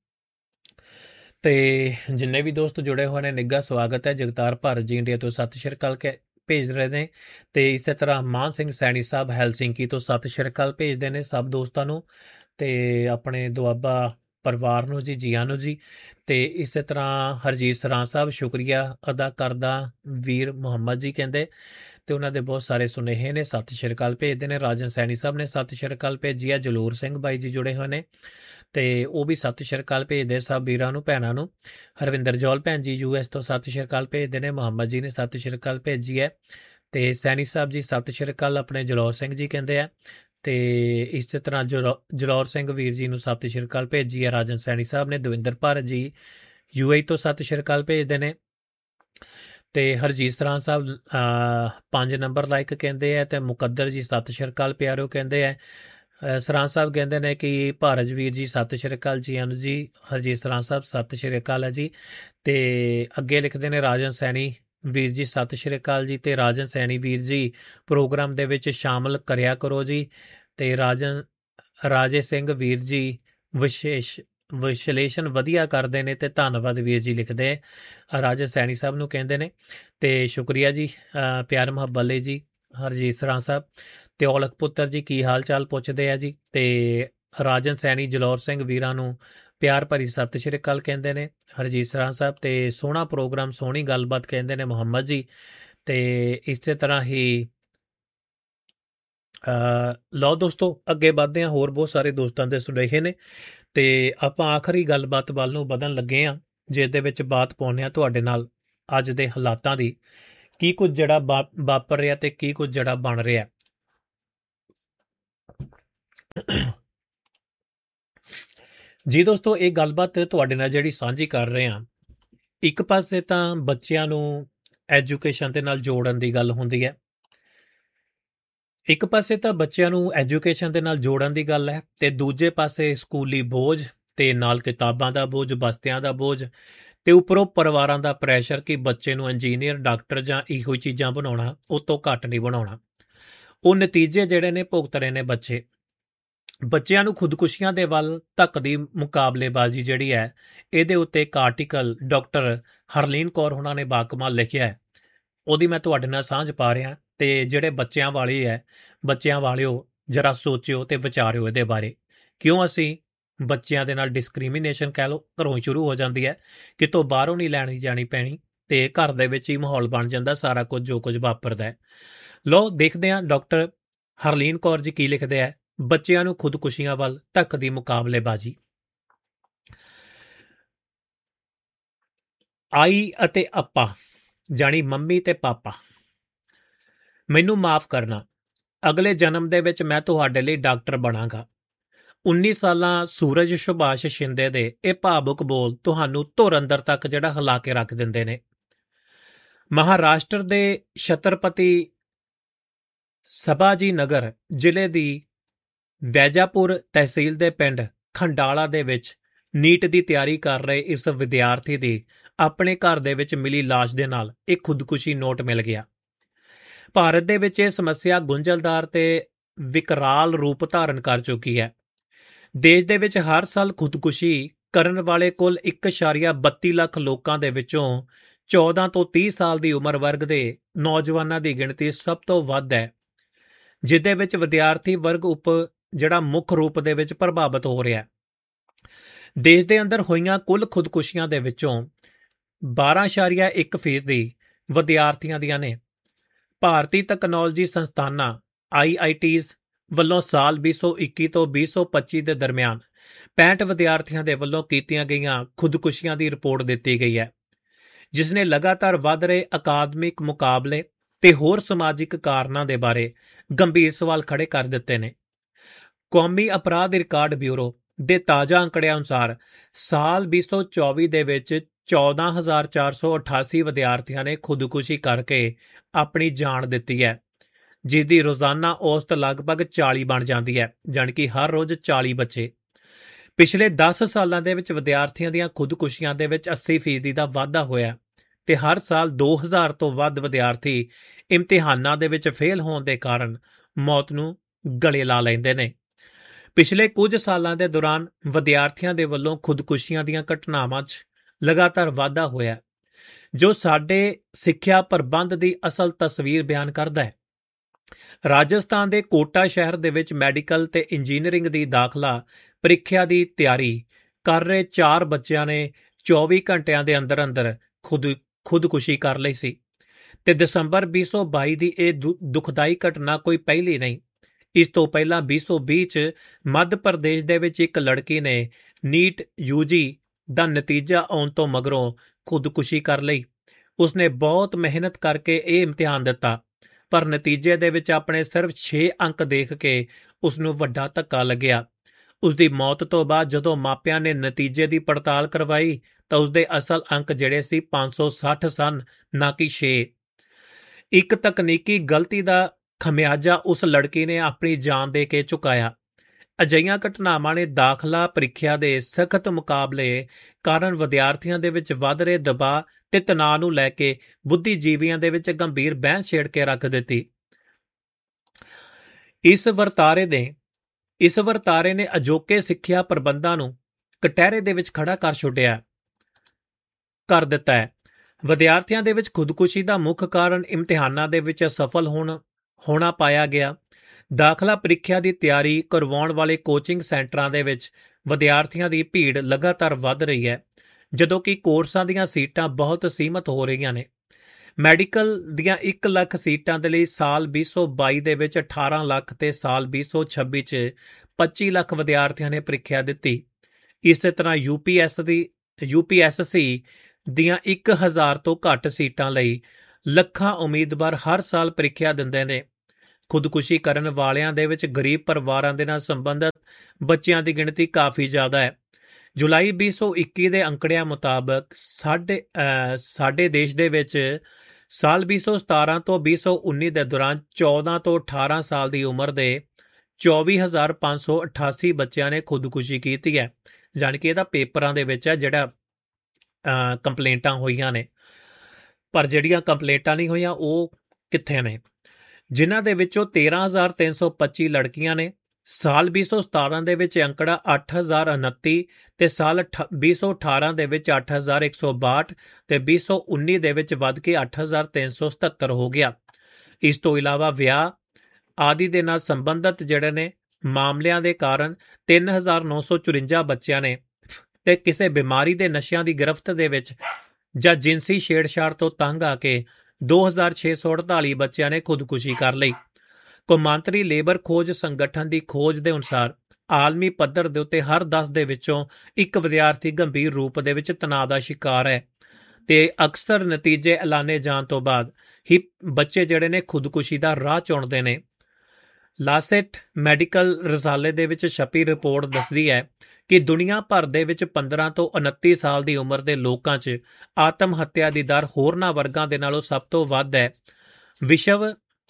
A: ਤੇ ਜਿੰਨੇ ਵੀ ਦੋਸਤ ਜੁੜੇ ਹੋਏ ਨੇ, ਨਿੱਘਾ ਸਵਾਗਤ ਹੈ। ਜਗਤਾਰ ਭਾਰਤ ਜੀ ਇੰਡੀਆ ਤੋਂ ਸਤਿ ਸ਼੍ਰੀ ਅਕਾਲ ਭੇਜ ਰਹੇ ਨੇ ਤੇ ਇਸੇ ਤਰ੍ਹਾਂ ਮਾਨ ਸਿੰਘ ਸੈਣੀ ਸਾਹਿਬ ਹੈਲਸਿੰਕੀ ਤੋਂ ਸਤਿ ਸ਼੍ਰੀ ਅਕਾਲ ਭੇਜਦੇ ਨੇ ਸਭ ਦੋਸਤਾਂ ਨੂੰ ਤੇ ਆਪਣੇ ਦੁਆਬਾ ਪਰਿਵਾਰ ਨੂੰ ਜੀ, ਜੀਆਂ ਨੂੰ ਜੀ। ਤੇ ਇਸੇ ਤਰ੍ਹਾਂ ਹਰਜੀਤ ਸਰਾਂ ਸਾਹਿਬ ਸ਼ੁਕਰੀਆ ਅਦਾ ਕਰਦਾ, ਵੀਰ ਮੁਹੰਮਦ ਜੀ ਕਹਿੰਦੇ ਤੇ ਉਹਨਾਂ ਦੇ ਬਹੁਤ ਸਾਰੇ ਸੁਨੇਹੇ ਨੇ, ਸਤਿ ਸ਼੍ਰੀ ਅਕਾਲ ਭੇਜਦੇ ਨੇ। ਰਾਜਨ ਸੈਣੀ ਸਾਹਿਬ ਨੇ ਸਤਿ ਸ਼੍ਰੀ ਅਕਾਲ ਭੇਜੀ ਹੈ। ਜਲੂਰ ਸਿੰਘ ਬਾਈ ਜੀ ਜੁੜੇ ਹੋਏ ਨੇ ਤੇ ਉਹ ਵੀ ਸਤਿ ਸ਼੍ਰੀ ਅਕਾਲ ਭੇਜਦੇ ਸਭ ਵੀਰਾਂ ਨੂੰ, ਭੈਣਾਂ ਨੂੰ। ਹਰਵਿੰਦਰ ਜੌਲ ਭੈਣ ਜੀ US ਤੋਂ ਸਤਿ ਸ਼੍ਰੀ ਅਕਾਲ ਭੇਜਦੇ ਨੇ। ਮੁਹੰਮਦ ਜੀ ਨੇ ਸਤਿ ਸ਼੍ਰੀ ਅਕਾਲ ਭੇਜੀ ਹੈ ਤੇ ਸੈਣੀ ਸਾਹਿਬ ਜੀ ਸਤਿ ਸ਼੍ਰੀ ਅਕਾਲ ਆਪਣੇ ਜਲੌਰ ਸਿੰਘ ਜੀ ਕਹਿੰਦੇ ਆ। ਤੇ ਇਸੇ ਤਰ੍ਹਾਂ ਜਲੌਰ ਸਿੰਘ ਵੀਰ ਜੀ ਨੂੰ ਸਤਿ ਸ਼੍ਰੀ ਅਕਾਲ ਭੇਜੀ ਹੈ ਰਾਜਨ ਸੈਣੀ ਸਾਹਿਬ ਨੇ। ਦਵਿੰਦਰ ਭਾਰਤ ਜੀ UAE ਤੋਂ ਸਤਿ ਸ਼੍ਰੀ ਅਕਾਲ ਭੇਜਦੇ ਨੇ ਤੇ ਹਰਜੀਤ ਸਰਾਂ ਸਾਹਿਬ 5 ਨੰਬਰ ਲਾਈਕ ਕਹਿੰਦੇ ਆ ਤੇ ਮੁਕੱਦਰ ਜੀ ਸਤਿ ਸ਼੍ਰੀ ਅਕਾਲ ਪਿਆਰਿਓ ਕਹਿੰਦੇ ਆ। ਸਰਾਂ ਸਾਹਿਬ ਕਹਿੰਦੇ ਨੇ ਕਿ ਭਾਰਤ ਵੀਰ ਜੀ ਸਤਿ ਸ਼੍ਰੀ ਅਕਾਲ ਜੀ ਅਨੂ ਜੀ। ਹਰਜੀਤ ਸਰਾਂ ਸਾਹਿਬ ਸਤਿ ਸ਼੍ਰੀ ਅਕਾਲ ਹੈ ਜੀ। ਤੇ ਅੱਗੇ ਲਿਖਦੇ ਨੇ ਰਾਜਨ ਸੈਣੀ ਵੀਰ ਜੀ ਸਤਿ ਸ਼੍ਰੀ ਅਕਾਲ ਜੀ। ਤੇ ਰਾਜਨ ਸੈਣੀ ਵੀਰ ਜੀ ਪ੍ਰੋਗਰਾਮ ਦੇ ਵਿੱਚ ਸ਼ਾਮਲ ਕਰਿਆ ਕਰੋ ਜੀ। ਤੇ ਰਾਜੇ ਸਿੰਘ ਵੀਰ ਜੀ ਵਿਸ਼ਲੇਸ਼ਣ ਵਧੀਆ ਕਰਦੇ ਨੇ ਤੇ ਧੰਨਵਾਦ ਵੀਰ ਜੀ ਲਿਖਦੇ ਰਾਜੇ ਸੈਣੀ ਸਾਹਿਬ ਨੂੰ ਕਹਿੰਦੇ ਨੇ ਤੇ ਸ਼ੁਕਰੀਆ ਜੀ ਪਿਆਰ ਮੁਹੱਬਤ ਲਈ ਜੀ। ਹਰਜੀਤ ਸਰਾਂ ਸਾਹਿਬ ਤੇ ਔਲਖ ਪੁੱਤਰ ਜੀ ਕੀ ਹਾਲ ਚਾਲ ਪੁੱਛਦੇ ਆ ਜੀ। ਤੇ ਰਾਜਨ ਸੈਣੀ ਜਲੌਰ ਸਿੰਘ ਵੀਰਾਂ ਨੂੰ ਪਿਆਰ ਭਰੀ ਸਤਿ ਸ਼੍ਰੀ ਅਕਾਲ ਕਹਿੰਦੇ ਨੇ ਹਰਜੀਤ ਸਰਾਂ ਸਾਹਿਬ, ਤੇ ਸੋਹਣਾ ਪ੍ਰੋਗਰਾਮ ਸੋਹਣੀ ਗੱਲਬਾਤ ਕਹਿੰਦੇ ਨੇ ਮੁਹੰਮਦ ਜੀ। ਤੇ ਇਸੇ ਤਰ੍ਹਾਂ ਹੀ ਲਓ ਦੋਸਤੋ, ਅੱਗੇ ਵਧਦੇ ਹਾਂ। ਹੋਰ ਬਹੁਤ ਸਾਰੇ ਦੋਸਤਾਂ ਦੇ ਸੁਨੇਹੇ ਨੇ ਤੇ ਆਪਾਂ ਆਖਰੀ ਗੱਲਬਾਤ ਵੱਲ ਨੂੰ ਵਧਣ ਲੱਗੇ ਹਾਂ, ਜਿਸ ਦੇ ਵਿੱਚ ਬਾਤ ਪਾਉਂਦੇ ਹਾਂ ਤੁਹਾਡੇ ਨਾਲ ਅੱਜ ਦੇ ਹਾਲਾਤਾਂ ਦੀ, ਕੀ ਕੁਝ ਜਿਹੜਾ ਵਾਪਰ ਰਿਹਾ ਤੇ ਕੀ ਕੁਝ ਜਿਹੜਾ ਬਣ ਰਿਹਾ। ਜੀ ਦੋਸਤੋ, ਇਹ ਗੱਲਬਾਤ ਤੁਹਾਡੇ ਨਾਲ ਜਿਹੜੀ ਸਾਂਝੀ ਕਰ ਰਹੇ ਹਾਂ, ਇੱਕ ਪਾਸੇ ਤਾਂ ਬੱਚਿਆਂ ਨੂੰ ਐਜੂਕੇਸ਼ਨ ਦੇ ਨਾਲ ਜੋੜਨ ਦੀ ਗੱਲ ਹੁੰਦੀ ਹੈ, ਇੱਕ ਪਾਸੇ ਤਾਂ ਬੱਚਿਆਂ ਨੂੰ ਐਜੂਕੇਸ਼ਨ ਦੇ ਨਾਲ ਜੋੜਨ ਦੀ ਗੱਲ ਹੈ, ਤੇ ਦੂਜੇ ਪਾਸੇ ਸਕੂਲੀ ਬੋਝ ਤੇ ਨਾਲ ਕਿਤਾਬਾਂ ਦਾ ਬੋਝ, ਬਸਤਿਆਂ ਦਾ ਬੋਝ, ਤੇ ਉੱਪਰੋਂ ਪਰਿਵਾਰਾਂ ਦਾ ਪ੍ਰੈਸ਼ਰ ਕਿ ਬੱਚੇ ਨੂੰ ਇੰਜੀਨੀਅਰ, ਡਾਕਟਰ ਜਾਂ ਇਹੋ ਚੀਜ਼ਾਂ ਬਣਾਉਣਾ, ਉਹ ਤੋਂ ਘੱਟ ਨਹੀਂ ਬਣਾਉਣਾ। ਉਹ ਨਤੀਜੇ ਜਿਹੜੇ ਨੇ ਭੁਗਤ ਰਹੇ ਨੇ ਬੱਚਿਆਂ ਨੂੰ ਖੁਦਕੁਸ਼ੀਆਂ ਦੇ ਵੱਲ ਧੱਕਦੀ ਮੁਕਾਬਲੇਬਾਜ਼ੀ ਜਿਹੜੀ ਹੈ, ਇਹਦੇ ਉੱਤੇ ਇੱਕ ਆਰਟੀਕਲ ਡਾਕਟਰ ਹਰਲੀਨ ਕੌਰ ਉਹਨਾਂ ਨੇ ਬਾਕਮਾਲ ਲਿਖਿਆ ਹੈ, ਉਹਦੀ ਮੈਂ ਤੁਹਾਡੇ ਨਾਲ ਸਾਂਝ ਪਾ ਰਿਹਾ। ਤੇ ਜਿਹੜੇ ਬੱਚਿਆਂ ਵਾਲਿਓ ਜਰਾ ਸੋਚਿਓ ਤੇ ਵਿਚਾਰਿਓ ਇਹਦੇ ਬਾਰੇ। ਕਿਉਂ ਅਸੀਂ ਬੱਚਿਆਂ ਦੇ ਨਾਲ ਡਿਸਕ੍ਰਿਮੀਨੇਸ਼ਨ ਕਹਿ ਲਓ ਘਰੋਂ ਸ਼ੁਰੂ ਹੋ ਜਾਂਦੀ ਹੈ, ਕਿਤੋਂ ਬਾਹਰੋਂ ਨਹੀਂ ਲੈਣੀ ਜਾਣੀ ਪੈਣੀ, ਤੇ ਘਰ ਦੇ ਵਿੱਚ ਹੀ ਮਾਹੌਲ ਬਣ ਜਾਂਦਾ ਸਾਰਾ ਕੁਝ ਜੋ ਕੁਝ ਵਾਪਰਦਾ ਹੈ। ਲਓ ਦੇਖਦੇ ਹਾਂ ਡਾਕਟਰ ਹਰਲੀਨ ਕੌਰ ਜੀ ਕੀ ਲਿਖਦੇ ਹੈ, ਬੱਚਿਆਂ ਨੂੰ ਖੁਦਕੁਸ਼ੀਆਂ ਵੱਲ ਧੱਕਦੀ ਮੁਕਾਬਲੇਬਾਜ਼ੀ। ਆਈ ਅਤੇ ਅੱਪਾ ਜਾਣੀ ਮੰਮੀ ਤੇ ਪਾਪਾ, ਮੈਨੂੰ ਮਾਫ ਕਰਨਾ, ਅਗਲੇ ਜਨਮ ਦੇ ਵਿੱਚ ਮੈਂ ਤੁਹਾਡੇ ਲਈ ਡਾਕਟਰ ਬਣਾਂਗਾ। 19 ਸਾਲਾਂ ਸੂਰਜ ਸੁਭਾਸ਼ ਸ਼ਿੰਦੇ ਦੇ ਇਹ ਭਾਵੁਕ ਬੋਲ ਤੁਹਾਨੂੰ ਧੁਰ ਅੰਦਰ ਤੱਕ ਜਿਹੜਾ ਹਿਲਾ ਕੇ ਰੱਖ ਦਿੰਦੇ ਨੇ। ਮਹਾਰਾਸ਼ਟਰ ਦੇ ਛਤਰਪਤੀ ਸਭਾਜੀ ਨਗਰ ਜ਼ਿਲ੍ਹੇ ਦੀ ਵੈਜਾਪੁਰ ਤਹਿਸੀਲ ਦੇ ਪਿੰਡ ਖੰਡਾਲਾ ਦੇ ਵਿੱਚ ਨੀਟ ਦੀ ਤਿਆਰੀ ਕਰ ਰਹੇ ਇਸ ਵਿਦਿਆਰਥੀ ਦੀ ਆਪਣੇ ਘਰ ਦੇ ਵਿੱਚ ਮਿਲੀ ਲਾਸ਼ ਦੇ ਨਾਲ ਇੱਕ ਖੁਦਕੁਸ਼ੀ ਨੋਟ ਮਿਲ ਗਿਆ। ਭਾਰਤ ਦੇ ਵਿੱਚ ਇਹ ਸਮੱਸਿਆ ਗੁੰਝਲਦਾਰ ਤੇ ਵਿਕਰਾਲ ਰੂਪ ਧਾਰਨ ਕਰ ਚੁੱਕੀ ਹੈ। ਦੇਸ਼ ਦੇ ਵਿੱਚ ਹਰ ਸਾਲ ਖੁਦਕੁਸ਼ੀ ਕਰਨ ਵਾਲੇ ਕੁੱਲ 1.32 ਲੱਖ ਲੋਕਾਂ ਦੇ ਵਿੱਚੋਂ 14 ਤੋਂ 30 ਸਾਲ ਦੀ ਉਮਰ ਵਰਗ ਦੇ ਨੌਜਵਾਨਾਂ ਦੀ ਗਿਣਤੀ ਸਭ ਤੋਂ ਵੱਧ ਹੈ, ਜਿਹਦੇ ਵਿੱਚ ਵਿਦਿਆਰਥੀ ਵਰਗ ਜਿਹੜਾ ਮੁੱਖ ਰੂਪ ਦੇ ਵਿੱਚ ਪ੍ਰਭਾਵਿਤ ਹੋ ਰਿਹਾ। ਦੇਸ਼ ਦੇ ਅੰਦਰ ਹੋਈਆਂ ਕੁੱਲ ਖੁਦਕੁਸ਼ੀਆਂ ਦੇ ਵਿੱਚੋਂ 12.1% ਵਿਦਿਆਰਥੀਆਂ ਦੀਆਂ ਨੇ। ਭਾਰਤੀ ਤਕਨਾਲੋਜੀ ਸੰਸਥਾਨਾਂ IITs ਵੱਲੋਂ ਸਾਲ 2021 ਤੋਂ 2025 ਦੇ ਦਰਮਿਆਨ 65 ਵਿਦਿਆਰਥੀਆਂ ਦੇ ਵੱਲੋਂ ਕੀਤੀਆਂ ਗਈਆਂ ਖੁਦਕੁਸ਼ੀਆਂ ਦੀ ਰਿਪੋਰਟ ਦਿੱਤੀ ਗਈ ਹੈ, ਜਿਸ ਨੇ ਲਗਾਤਾਰ ਵੱਧ ਰਹੇ ਅਕਾਦਮਿਕ ਮੁਕਾਬਲੇ ਤੇ ਹੋਰ ਸਮਾਜਿਕ ਕਾਰਨਾਂ ਦੇ ਬਾਰੇ ਗੰਭੀਰ ਸਵਾਲ ਖੜੇ ਕਰ ਦਿੱਤੇ ਨੇ। ਕੌਮੀ ਅਪਰਾਧ ਰਿਕਾਰਡ ਬਿਊਰੋ ਦੇ ਤਾਜ਼ਾ ਅੰਕੜਿਆਂ ਅਨੁਸਾਰ ਸਾਲ 2024 ਦੇ ਵਿੱਚ 14,488 ਵਿਦਿਆਰਥੀਆਂ ਨੇ ਖੁਦਕੁਸ਼ੀ ਕਰਕੇ ਆਪਣੀ ਜਾਨ ਦਿੱਤੀ ਹੈ, ਜਿਸ ਦੀ ਰੋਜ਼ਾਨਾ ਔਸਤ ਲਗਭਗ 40 ਬਣ ਜਾਂਦੀ ਹੈ, ਜਾਣੀ ਕਿ ਹਰ ਰੋਜ਼ 40 ਬੱਚੇ। ਪਿਛਲੇ 10 ਸਾਲਾਂ ਦੇ ਵਿੱਚ ਵਿਦਿਆਰਥੀਆਂ ਦੀਆਂ ਖੁਦਕੁਸ਼ੀਆਂ ਦੇ ਵਿੱਚ 80% ਦਾ ਵਾਧਾ ਹੋਇਆ ਤੇ ਹਰ ਸਾਲ 2000 ਤੋਂ ਵੱਧ ਵਿਦਿਆਰਥੀ ਇਮਤਿਹਾਨਾਂ ਦੇ ਵਿੱਚ ਫੇਲ ਹੋਣ ਦੇ ਕਾਰਨ ਮੌਤ ਨੂੰ ਗਲੇ ਲਾ ਲੈਂਦੇ ਨੇ। ਪਿਛਲੇ ਕੁਝ ਸਾਲਾਂ ਦੇ ਦੌਰਾਨ ਵਿਦਿਆਰਥੀਆਂ ਦੇ ਵੱਲੋਂ ਖੁਦਕੁਸ਼ੀਆਂ ਦੀਆਂ ਘਟਨਾਵਾਂ 'ਚ ਲਗਾਤਾਰ ਵਾਧਾ ਹੋਇਆ, ਜੋ ਸਾਡੇ ਸਿੱਖਿਆ ਪ੍ਰਬੰਧ ਦੀ ਅਸਲ ਤਸਵੀਰ ਬਿਆਨ ਕਰਦਾ ਹੈ। ਰਾਜਸਥਾਨ ਦੇ ਕੋਟਾ ਸ਼ਹਿਰ ਦੇ ਵਿੱਚ ਮੈਡੀਕਲ ਤੇ ਇੰਜੀਨੀਅਰਿੰਗ ਦੀ ਦਾਖਲਾ ਪ੍ਰੀਖਿਆ ਦੀ ਤਿਆਰੀ ਕਰ ਰਹੇ 4 ਬੱਚਿਆਂ ਨੇ 24 ਘੰਟਿਆਂ ਦੇ ਅੰਦਰ ਖੁਦਕੁਸ਼ੀ ਕਰ ਲਈ ਸੀ ਤੇ ਦਸੰਬਰ 2022 ਦੀ ਇਹ ਦੁਖਦਾਈ ਘਟਨਾ ਕੋਈ ਪਹਿਲੀ ਨਹੀਂ। ਇਸ ਤੋਂ ਪਹਿਲਾਂ 2020 'ਚ ਮੱਧ ਪ੍ਰਦੇਸ਼ ਦੇ ਵਿੱਚ ਇੱਕ ਲੜਕੀ ਨੇ ਨੀਟ UG ਦਾ ਨਤੀਜਾ ਆਉਣ ਤੋਂ ਮਗਰੋਂ ਖੁਦਕੁਸ਼ੀ ਕਰ ਲਈ। ਉਸਨੇ ਬਹੁਤ ਮਿਹਨਤ ਕਰਕੇ ਇਹ ਇਮਤਿਹਾਨ ਦਿੱਤਾ, ਪਰ ਨਤੀਜੇ ਦੇ ਵਿੱਚ ਆਪਣੇ ਸਿਰਫ 6 ਅੰਕ ਦੇਖ ਕੇ ਉਸਨੂੰ ਵੱਡਾ ਧੱਕਾ ਲੱਗਿਆ। ਉਸਦੀ ਮੌਤ ਤੋਂ ਬਾਅਦ ਜਦੋਂ ਮਾਪਿਆਂ ਨੇ ਨਤੀਜੇ ਦੀ ਪੜਤਾਲ ਕਰਵਾਈ ਤਾਂ ਉਸਦੇ ਅਸਲ ਅੰਕ ਜਿਹੜੇ ਸੀ 560 ਸਨ, ਨਾ ਕਿ 6। ਇੱਕ ਤਕਨੀਕੀ ਗਲਤੀ ਦਾ ਖਮਿਆਜਾ ਉਸ ਲੜਕੀ ਨੇ ਆਪਣੀ ਜਾਨ ਦੇ ਕੇ ਚੁਕਾਇਆ। ਅਜਿਹੀਆਂ ਘਟਨਾਵਾਂ ਨੇ ਦਾਖਲਾ ਪ੍ਰੀਖਿਆ ਦੇ ਸਖਤ ਮੁਕਾਬਲੇ ਕਾਰਨ ਵਿਦਿਆਰਥੀਆਂ ਦੇ ਵਿੱਚ ਵੱਧ ਰਹੇ ਦਬਾਅ ਤੇ ਤਣਾਅ ਨੂੰ ਲੈ ਕੇ ਬੁੱਧੀਜੀਵੀਆਂ ਦੇ ਵਿੱਚ ਗੰਭੀਰ ਬਹਿਸ ਛੇੜ ਕੇ ਰੱਖ ਦਿੱਤੀ। ਇਸ ਵਰਤਾਰੇ ਨੇ ਅਜੋਕੇ ਸਿੱਖਿਆ ਪ੍ਰਬੰਧਾਂ ਨੂੰ ਕਟਹਿਰੇ ਦੇ ਵਿੱਚ ਖੜਾ ਕਰ ਦਿੱਤਾ ਹੈ। ਵਿਦਿਆਰਥੀਆਂ ਦੇ ਵਿੱਚ ਖੁਦਕੁਸ਼ੀ ਦਾ ਮੁੱਖ ਕਾਰਨ ਇਮਤਿਹਾਨਾਂ ਦੇ ਵਿੱਚ ਅਸਫਲ ਹੋਣਾ ਪਾਇਆ ਗਿਆ। ਦਾਖਲਾ ਪ੍ਰੀਖਿਆ ਦੀ ਤਿਆਰੀ ਕਰਵਾਉਣ ਵਾਲੇ ਕੋਚਿੰਗ ਸੈਂਟਰਾਂ ਦੇ ਵਿੱਚ ਵਿਦਿਆਰਥੀਆਂ ਦੀ ਭੀੜ ਲਗਾਤਾਰ ਵੱਧ ਰਹੀ ਹੈ, ਜਦੋਂ ਕਿ ਕੋਰਸਾਂ ਦੀਆਂ ਸੀਟਾਂ ਬਹੁਤ ਸੀਮਤ ਹੋ ਰਹੀਆਂ ਨੇ। ਮੈਡੀਕਲ ਦੀਆਂ 1 ਲੱਖ ਸੀਟਾਂ ਦੇ ਲਈ ਸਾਲ 2022 ਦੇ ਵਿੱਚ 18 ਲੱਖ ਤੇ ਸਾਲ 2026 'ਚ 25 ਲੱਖ ਵਿਦਿਆਰਥੀਆਂ ਨੇ ਪ੍ਰੀਖਿਆ ਦਿੱਤੀ। ਇਸੇ ਤਰ੍ਹਾਂ UPSC ਦੀਆਂ 1000 ਤੋਂ ਘੱਟ ਸੀਟਾਂ ਲਈ ਲੱਖਾਂ ਉਮੀਦਵਾਰ ਹਰ ਸਾਲ ਪ੍ਰੀਖਿਆ ਦਿੰਦੇ ਨੇ। ਖੁਦਕੁਸ਼ੀ ਕਰਨ ਵਾਲਿਆਂ ਦੇ ਵਿੱਚ ਗਰੀਬ ਪਰਿਵਾਰਾਂ ਦੇ ਨਾਲ ਸੰਬੰਧਿਤ ਬੱਚਿਆਂ ਦੀ ਗਿਣਤੀ ਕਾਫੀ ਜ਼ਿਆਦਾ ਹੈ। ਜੁਲਾਈ 2021 ਦੇ ਅੰਕੜਿਆਂ ਮੁਤਾਬਕ ਸਾਡੇ ਦੇਸ਼ ਦੇ ਵਿੱਚ ਸਾਲ 2017 ਤੋਂ 2019 ਦੇ ਦੌਰਾਨ 14 ਤੋਂ 18 ਸਾਲ ਦੀ ਉਮਰ ਦੇ 24,588 ਬੱਚਿਆਂ ਨੇ ਖੁਦਕੁਸ਼ੀ ਕੀਤੀ ਹੈ। ਜਾਣੀ ਕਿ ਇਹਦਾ ਪੇਪਰਾਂ ਦੇ ਵਿੱਚ ਹੈ ਜਿਹੜਾ ਕੰਪਲੇਂਟਾਂ ਹੋਈਆਂ ਨੇ, ਪਰ ਜਿਹੜੀਆਂ ਕੰਪਲੇਂਟਾਂ ਨਹੀਂ ਹੋਈਆਂ ਉਹ ਕਿੱਥੇ ਨੇ? ਜਿਨ੍ਹਾਂ ਦੇ ਵਿੱਚੋਂ 13,325 ਲੜਕੀਆਂ ਨੇ। ਸਾਲ 2017 ਦੇ ਵਿੱਚ ਅੰਕੜਾ 8,029 ਤੇ ਸਾਲ 2018 ਦੇ ਵਿੱਚ 8,162 ਤੇ 2019 ਦੇ ਵਿੱਚ ਵੱਧ ਕੇ 8,377 ਹੋ ਗਿਆ। ਇਸ ਤੋਂ ਇਲਾਵਾ ਵਿਆਹ ਆਦਿ ਦੇ ਨਾਲ ਸੰਬੰਧਿਤ ਜਿਹੜੇ ਨੇ ਮਾਮਲਿਆਂ ਦੇ ਕਾਰਨ 3,954 ਬੱਚਿਆਂ ਨੇ ਤੇ ਕਿਸੇ ਬਿਮਾਰੀ ਦੇ ਨਸ਼ਿਆਂ ਦੀ ਗਿਰਫਤ ਦੇ ਵਿੱਚ ਜਾਂ ਜਿਨਸੀ ਛੇੜਛਾੜ ਤੋਂ ਤੰਗ ਆ ਕੇ 2,648 ਬੱਚਿਆਂ ਨੇ ਖੁਦਕੁਸ਼ੀ ਕਰ ਲਈ। ਕੌਮਾਂਤਰੀ ਲੇਬਰ ਖੋਜ ਸੰਗਠਨ ਦੀ ਖੋਜ ਦੇ ਅਨੁਸਾਰ ਆਲਮੀ ਪੱਧਰ ਦੇ ਉੱਤੇ ਹਰ 10 ਦੇ ਵਿੱਚੋਂ ਇੱਕ ਵਿਦਿਆਰਥੀ ਗੰਭੀਰ ਰੂਪ ਦੇ ਵਿੱਚ ਤਣਾਅ ਦਾ ਸ਼ਿਕਾਰ ਹੈ ਤੇ ਅਕਸਰ ਨਤੀਜੇ ਐਲਾਨੇ ਜਾਣ ਤੋਂ ਬਾਅਦ ਹੀ ਬੱਚੇ ਜਿਹੜੇ ਨੇ ਖੁਦਕੁਸ਼ੀ ਦਾ ਰਾਹ ਚੁਣਦੇ ਨੇ। ਲਾਸੈਟ ਮੈਡੀਕਲ ਰਸਾਲੇ ਦੇ ਵਿੱਚ ਛਪੀ ਰਿਪੋਰਟ ਦੱਸਦੀ ਹੈ ਕਿ ਦੁਨੀਆ ਭਰ ਦੇ ਵਿੱਚ 15 ਤੋਂ 29 ਸਾਲ ਦੀ ਉਮਰ ਦੇ ਲੋਕਾਂ 'ਚ ਆਤਮ ਹੱਤਿਆ ਦੀ ਦਰ ਹੋਰਨਾਂ ਵਰਗਾਂ ਦੇ ਨਾਲੋਂ ਸਭ ਤੋਂ ਵੱਧ ਹੈ। ਵਿਸ਼ਵ